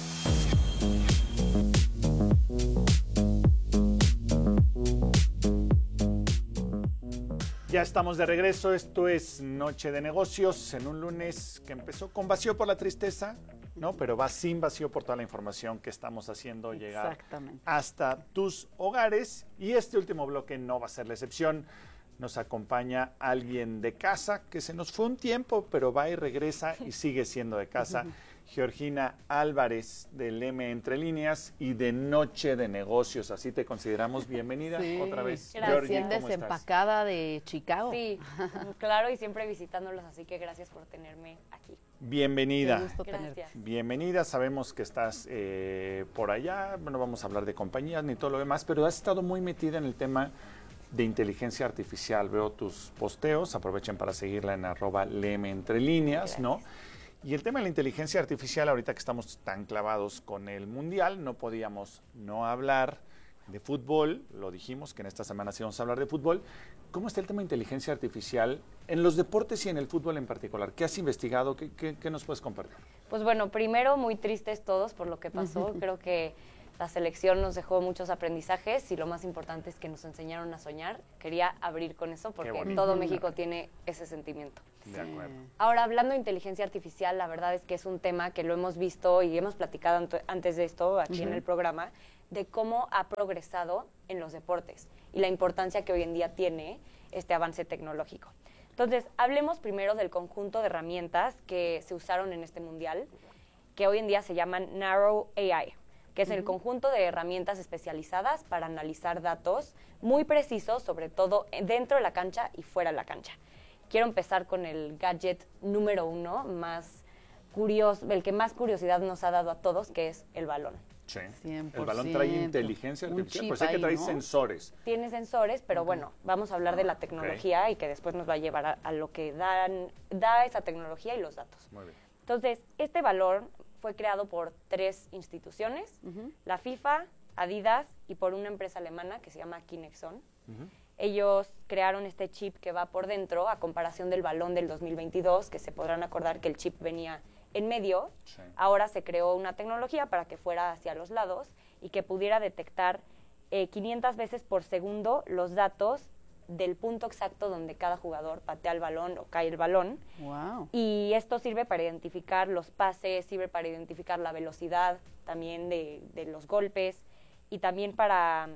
Speaker 1: Ya estamos de regreso, esto es Noche de Negocios, en un lunes que empezó con vacío por la tristeza, ¿no? Pero va sin vacío por toda la información que estamos haciendo llegar hasta tus hogares. Y este último bloque no va a ser la excepción. Nos acompaña alguien de casa, que se nos fue un tiempo, pero va y regresa y sigue siendo de casa. Georgina Álvarez, del M Entre Líneas y de Noche de Negocios. Así te consideramos. Bienvenida otra vez.
Speaker 2: Recién desempacada de Chicago.
Speaker 16: Sí, claro, y siempre visitándolos, así que gracias por tenerme aquí.
Speaker 1: Bienvenida.
Speaker 16: Qué gusto tenerte.
Speaker 1: Bienvenida, sabemos que estás por allá, no vamos a hablar de compañías ni todo lo demás, pero has estado muy metida en el tema de inteligencia artificial. Veo tus posteos, aprovechen para seguirla en @LemEntreLíneas, ¿no? Y el tema de la inteligencia artificial, ahorita que estamos tan clavados con el Mundial, no podíamos no hablar de fútbol. Lo dijimos que en esta semana sí vamos a hablar de fútbol. ¿Cómo está el tema de inteligencia artificial en los deportes y en el fútbol en particular? ¿Qué has investigado? ¿Qué nos puedes compartir?
Speaker 16: Pues bueno, primero muy tristes todos por lo que pasó. Creo que la selección nos dejó muchos aprendizajes y lo más importante es que nos enseñaron a soñar. Quería abrir con eso porque todo México tiene ese sentimiento.
Speaker 1: De acuerdo.
Speaker 16: Ahora, hablando de inteligencia artificial, la verdad es que es un tema que lo hemos visto y hemos platicado antes de esto aquí en el programa, de cómo ha progresado en los deportes y la importancia que hoy en día tiene este avance tecnológico. Entonces, hablemos primero del conjunto de herramientas que se usaron en este mundial, que hoy en día se llaman Narrow AI, que es el conjunto de herramientas especializadas para analizar datos muy precisos, sobre todo dentro de la cancha y fuera de la cancha. Quiero empezar con el gadget número 1, más curioso, el que más curiosidad nos ha dado a todos, que es el balón.
Speaker 1: Sí. 100%. El balón trae inteligencia artificial, pues hay que traer sensores.
Speaker 16: Tiene sensores, pero bueno, vamos a hablar de la tecnología y que después nos va a llevar a lo que da esa tecnología y los datos.
Speaker 1: Muy bien.
Speaker 16: Entonces, este balón fue creado por 3 instituciones, la FIFA, Adidas y por una empresa alemana que se llama Kinexon. Ellos crearon este chip que va por dentro, a comparación del balón del 2022, que se podrán acordar que el chip venía en medio. Sí. Ahora se creó una tecnología para que fuera hacia los lados y que pudiera detectar 500 veces por segundo los datos del punto exacto donde cada jugador patea el balón o cae el balón.
Speaker 2: Wow.
Speaker 16: Y esto sirve para identificar los pases, sirve para identificar la velocidad también de los golpes y también para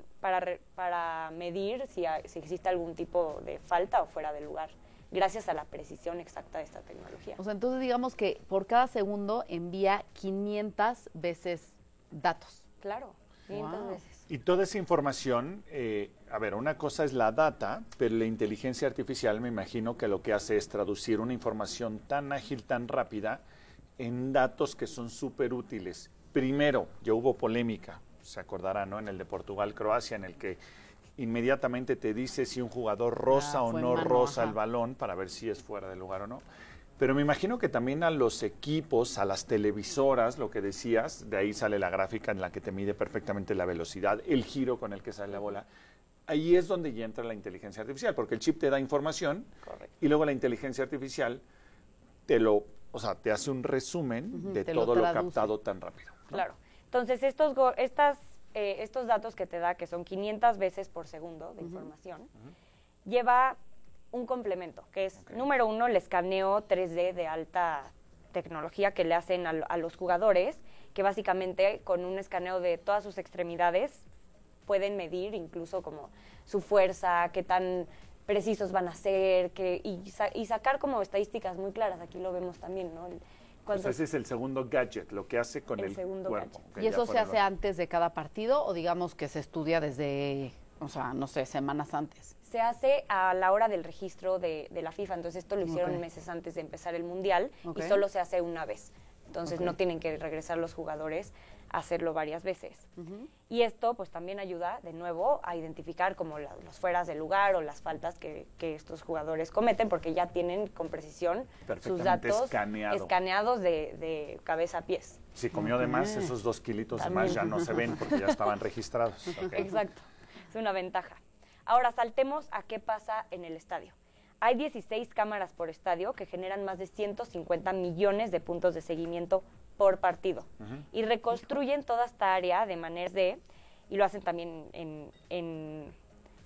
Speaker 16: medir si existe algún tipo de falta o fuera de lugar, gracias a la precisión exacta de esta tecnología.
Speaker 2: O sea, entonces digamos que por cada segundo envía 500 veces datos.
Speaker 16: Claro, 500 veces.
Speaker 1: Y toda esa información, a ver, una cosa es la data, pero la inteligencia artificial me imagino que lo que hace es traducir una información tan ágil, tan rápida, en datos que son súper útiles. Primero, ya hubo polémica, se acordará, ¿no? En el de Portugal-Croacia, en el que inmediatamente te dice si un jugador roza o no roza el balón para ver si es fuera de lugar o no. Pero me imagino que también a los equipos, a las televisoras, lo que decías, de ahí sale la gráfica en la que te mide perfectamente la velocidad, el giro con el que sale la bola. Ahí es donde ya entra la inteligencia artificial, porque el chip te da información. Correcto. Y luego la inteligencia artificial te hace un resumen de todo lo captado tan rápido, ¿no?
Speaker 16: Claro. Entonces, estos datos que te da, que son 500 veces por segundo de información, lleva un complemento, que es, número 1, el escaneo 3D de alta tecnología que le hacen a los jugadores, que básicamente con un escaneo de todas sus extremidades pueden medir incluso como su fuerza, qué tan precisos van a ser, y sacar como estadísticas muy claras. Aquí lo vemos también, ¿no?
Speaker 1: Ese es el segundo gadget, lo que hace con el cuerpo.
Speaker 2: ¿Y eso se hace antes de cada partido o digamos que se estudia desde, semanas antes?
Speaker 16: Se hace a la hora del registro de la FIFA, entonces esto lo hicieron meses antes de empezar el Mundial y solo se hace una vez. Entonces no tienen que regresar los jugadores a hacerlo varias veces. Y esto pues también ayuda de nuevo a identificar como los fueras de lugar o las faltas que estos jugadores cometen, porque ya tienen con precisión sus datos escaneados de cabeza a pies.
Speaker 1: Si comió de más, esos 2 kilitos de más ya no se ven porque ya estaban registrados.
Speaker 16: Exacto, es una ventaja. Ahora saltemos a qué pasa en el estadio. Hay 16 cámaras por estadio que generan más de 150 millones de puntos de seguimiento por partido. Y reconstruyen toda esta área de manera y lo hacen también en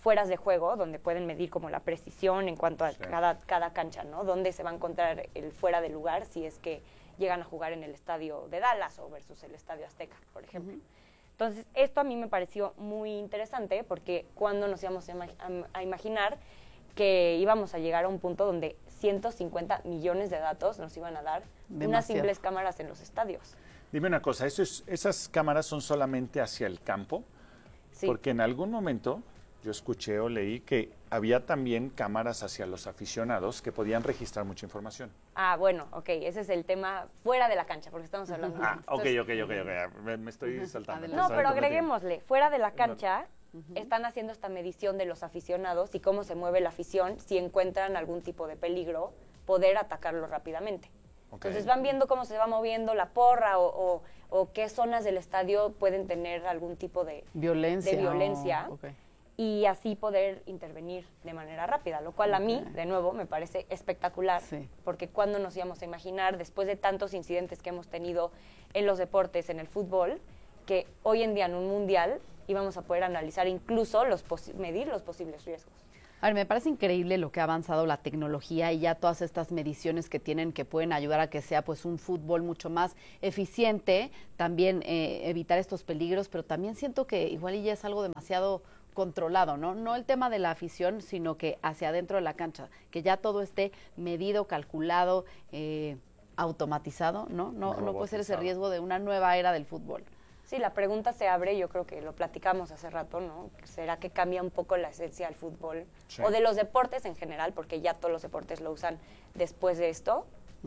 Speaker 16: fueras de juego, donde pueden medir como la precisión en cuanto a cada cancha, ¿no? Dónde se va a encontrar el fuera de lugar si es que llegan a jugar en el estadio de Dallas o versus el estadio Azteca, por ejemplo. Entonces, esto a mí me pareció muy interesante porque cuando nos íbamos a imaginar que íbamos a llegar a un punto donde 150 millones de datos nos iban a dar unas simples cámaras en los estadios.
Speaker 1: Dime una cosa, ¿esas cámaras son solamente hacia el campo?
Speaker 16: Sí.
Speaker 1: Porque en algún momento yo escuché o leí que había también cámaras hacia los aficionados que podían registrar mucha información.
Speaker 16: Ah, bueno, ok, ese es el tema fuera de la cancha, porque estamos hablando de...
Speaker 1: Ok, me estoy saltando.
Speaker 16: No, pero agreguémosle, fuera de la cancha están haciendo esta medición de los aficionados y cómo se mueve la afición, si encuentran algún tipo de peligro, poder atacarlo rápidamente. Okay. Entonces van viendo cómo se va moviendo la porra o qué zonas del estadio pueden tener algún tipo de violencia. Okay. Y así poder intervenir de manera rápida, lo cual a mí, de nuevo, me parece espectacular, porque cuando nos íbamos a imaginar, después de tantos incidentes que hemos tenido en los deportes, en el fútbol, que hoy en día en un mundial íbamos a poder analizar incluso medir los posibles riesgos.
Speaker 2: A ver, me parece increíble lo que ha avanzado la tecnología y ya todas estas mediciones que tienen que pueden ayudar a que sea pues un fútbol mucho más eficiente, también evitar estos peligros, pero también siento que igual ya es algo demasiado controlado, ¿no? No el tema de la afición, sino que hacia adentro de la cancha, que ya todo esté medido, calculado, automatizado, ¿no? No puede ser ese riesgo de una nueva era del fútbol.
Speaker 16: Sí, la pregunta se abre, yo creo que lo platicamos hace rato, ¿no? ¿Será que cambia un poco la esencia del fútbol? Sí. O de los deportes en general, porque ya todos los deportes lo usan después de esto,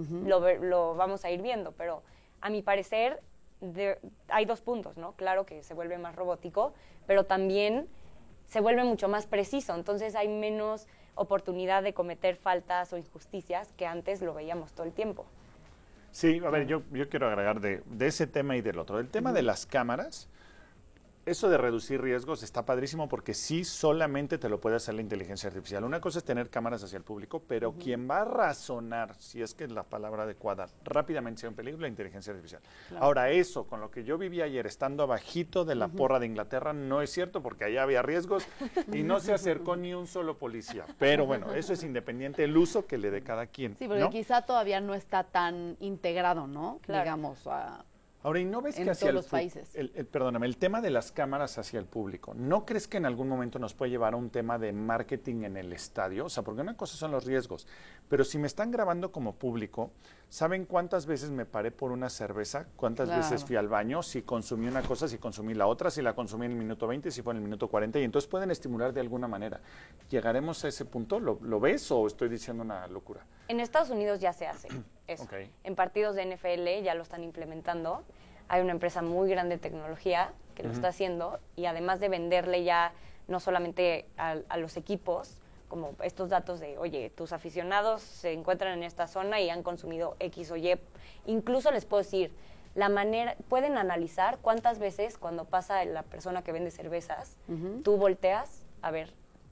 Speaker 16: lo vamos a ir viendo, pero a mi parecer hay dos puntos, ¿no? Claro que se vuelve más robótico, pero también se vuelve mucho más preciso, entonces hay menos oportunidad de cometer faltas o injusticias que antes lo veíamos todo el tiempo.
Speaker 1: Sí, a ver, yo quiero agregar de ese tema y del otro. El tema de las cámaras, eso de reducir riesgos está padrísimo porque sí solamente te lo puede hacer la inteligencia artificial. Una cosa es tener cámaras hacia el público, pero quien va a razonar, si es que es la palabra adecuada, rápidamente sea un peligro, la inteligencia artificial. Claro. Ahora, eso, con lo que yo viví ayer estando abajito de la porra de Inglaterra, no es cierto porque allá había riesgos y no se acercó ni un solo policía. Pero bueno, eso es independiente del uso que le dé cada quien.
Speaker 2: Sí, porque
Speaker 1: ¿no?
Speaker 2: quizá todavía no está tan integrado, ¿no?
Speaker 16: Claro.
Speaker 2: Digamos,
Speaker 1: ahora, ¿y no ves que hacia
Speaker 2: los países?
Speaker 1: Perdóname, el tema de las cámaras hacia el público, ¿no crees que en algún momento nos puede llevar a un tema de marketing en el estadio? O sea, porque una cosa son los riesgos, pero si me están grabando como público, ¿saben cuántas veces me paré por una cerveza? ¿Cuántas veces fui al baño? Si consumí una cosa, si consumí la otra, si la consumí en el minuto 20, si fue en el minuto 40, y entonces pueden estimular de alguna manera. ¿Llegaremos a ese punto? ¿Lo ves o estoy diciendo una locura?
Speaker 16: En Estados Unidos ya se hace eso. Okay. En partidos de NFL ya lo están implementando. Hay una empresa muy grande de tecnología que lo está haciendo y además de venderle ya no solamente a los equipos, como estos datos de, oye, tus aficionados se encuentran en esta zona y han consumido X o Y. Incluso les puedo decir, pueden analizar cuántas veces cuando pasa la persona que vende cervezas, tú volteas a ver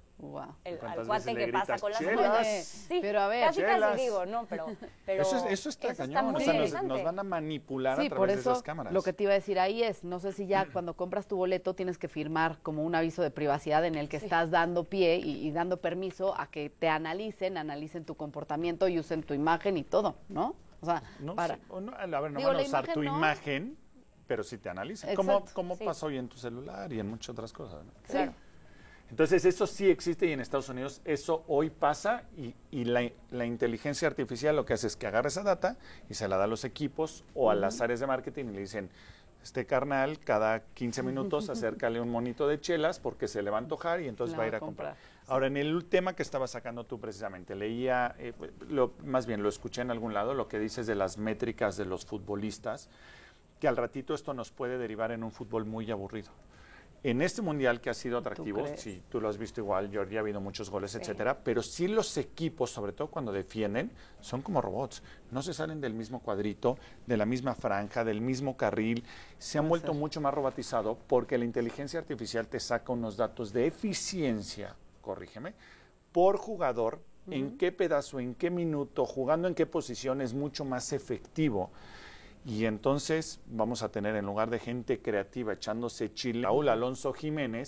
Speaker 16: al cuate que pasa con las cervezas. Sí,
Speaker 2: pero a ver,
Speaker 16: casi digo, no, pero
Speaker 1: eso está cañón, o sea, nos van a manipular a través de esas cámaras.
Speaker 2: Lo que te iba a decir ahí es, no sé si ya cuando compras tu boleto tienes que firmar como un aviso de privacidad en el que estás dando pie y dando permiso a que te analicen tu comportamiento y usen tu imagen y todo, ¿no? O sea,
Speaker 1: no van a usar tu imagen, pero sí te analizan. ¿Cómo pasa hoy en tu celular y en muchas otras cosas, ¿no?
Speaker 16: Claro.
Speaker 1: Entonces, eso sí existe y en Estados Unidos eso hoy pasa y la inteligencia artificial lo que hace es que agarra esa data y se la da a los equipos o a las áreas de marketing y le dicen, este carnal cada 15 minutos acércale un monito de chelas porque se le va a antojar y entonces va a ir a comprar. Ahora, en el tema que estabas sacando tú precisamente, leía, más bien lo escuché en algún lado, lo que dices de las métricas de los futbolistas, que al ratito esto nos puede derivar en un fútbol muy aburrido. En este mundial que ha sido atractivo, sí, tú lo has visto igual, Jordi, ha habido muchos goles, etcétera, pero sí los equipos, sobre todo cuando defienden, son como robots. No se salen del mismo cuadrito, de la misma franja, del mismo carril. Se han vuelto mucho más robotizado porque la inteligencia artificial te saca unos datos de eficiencia, corrígeme, por jugador, en qué pedazo, en qué minuto, jugando en qué posición es mucho más efectivo. Y entonces vamos a tener, en lugar de gente creativa echándose chile, Raúl Alonso Jiménez,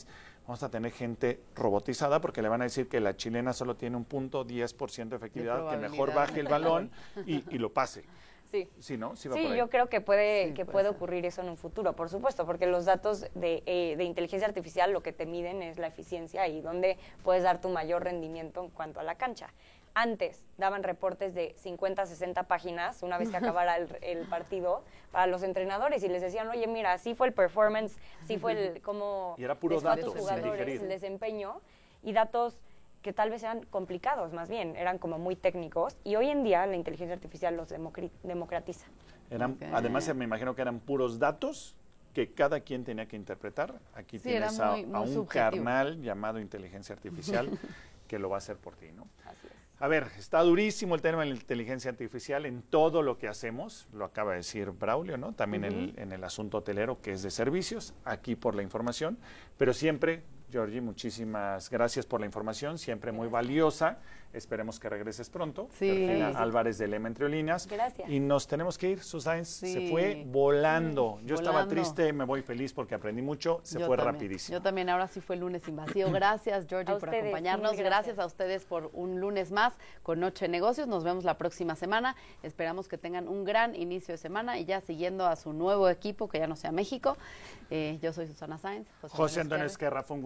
Speaker 1: vamos a tener gente robotizada porque le van a decir que la chilena solo tiene un 0.10% de efectividad, que mejor baje el balón y lo pase.
Speaker 16: Sí,
Speaker 1: sí, ¿no?
Speaker 16: Sí, yo creo que puede ocurrir eso en un futuro, por supuesto, porque los datos de inteligencia artificial lo que te miden es la eficiencia y dónde puedes dar tu mayor rendimiento en cuanto a la cancha. Antes daban reportes de 50, 60 páginas una vez que acabara el partido para los entrenadores y les decían, oye, mira, así fue el performance, así fue el cómo
Speaker 1: y era puros datos,
Speaker 16: tus jugadores, el desempeño y datos que tal vez eran complicados, más bien, eran como muy técnicos, y hoy en día la inteligencia artificial los democratiza.
Speaker 1: Además, me imagino que eran puros datos que cada quien tenía que interpretar. Aquí tienes a un carnal llamado inteligencia artificial que lo va a hacer por ti, ¿no?
Speaker 16: Así es.
Speaker 1: A ver, está durísimo el tema de la inteligencia artificial en todo lo que hacemos, lo acaba de decir Braulio, ¿no? También en el asunto hotelero, que es de servicios, aquí por la información, pero siempre, Georgie, muchísimas gracias por la información, siempre muy valiosa. Esperemos que regreses pronto.
Speaker 2: Sí.
Speaker 1: Georgina Álvarez de Lema Entre Líneas.
Speaker 16: Gracias.
Speaker 1: Y nos tenemos que ir. Susan se fue volando. Yo estaba triste, me voy feliz porque aprendí mucho. Se fue rapidísimo.
Speaker 2: Yo también, ahora sí fue el lunes invasivo. Gracias, Georgie, por acompañarnos. Gracias a ustedes por un lunes más con Noche de Negocios. Nos vemos la próxima semana. Esperamos que tengan un gran inicio de semana y ya siguiendo a su nuevo equipo, que ya no sea México. Yo soy Susana Sáenz.
Speaker 1: José Antonio Esquerra, fue un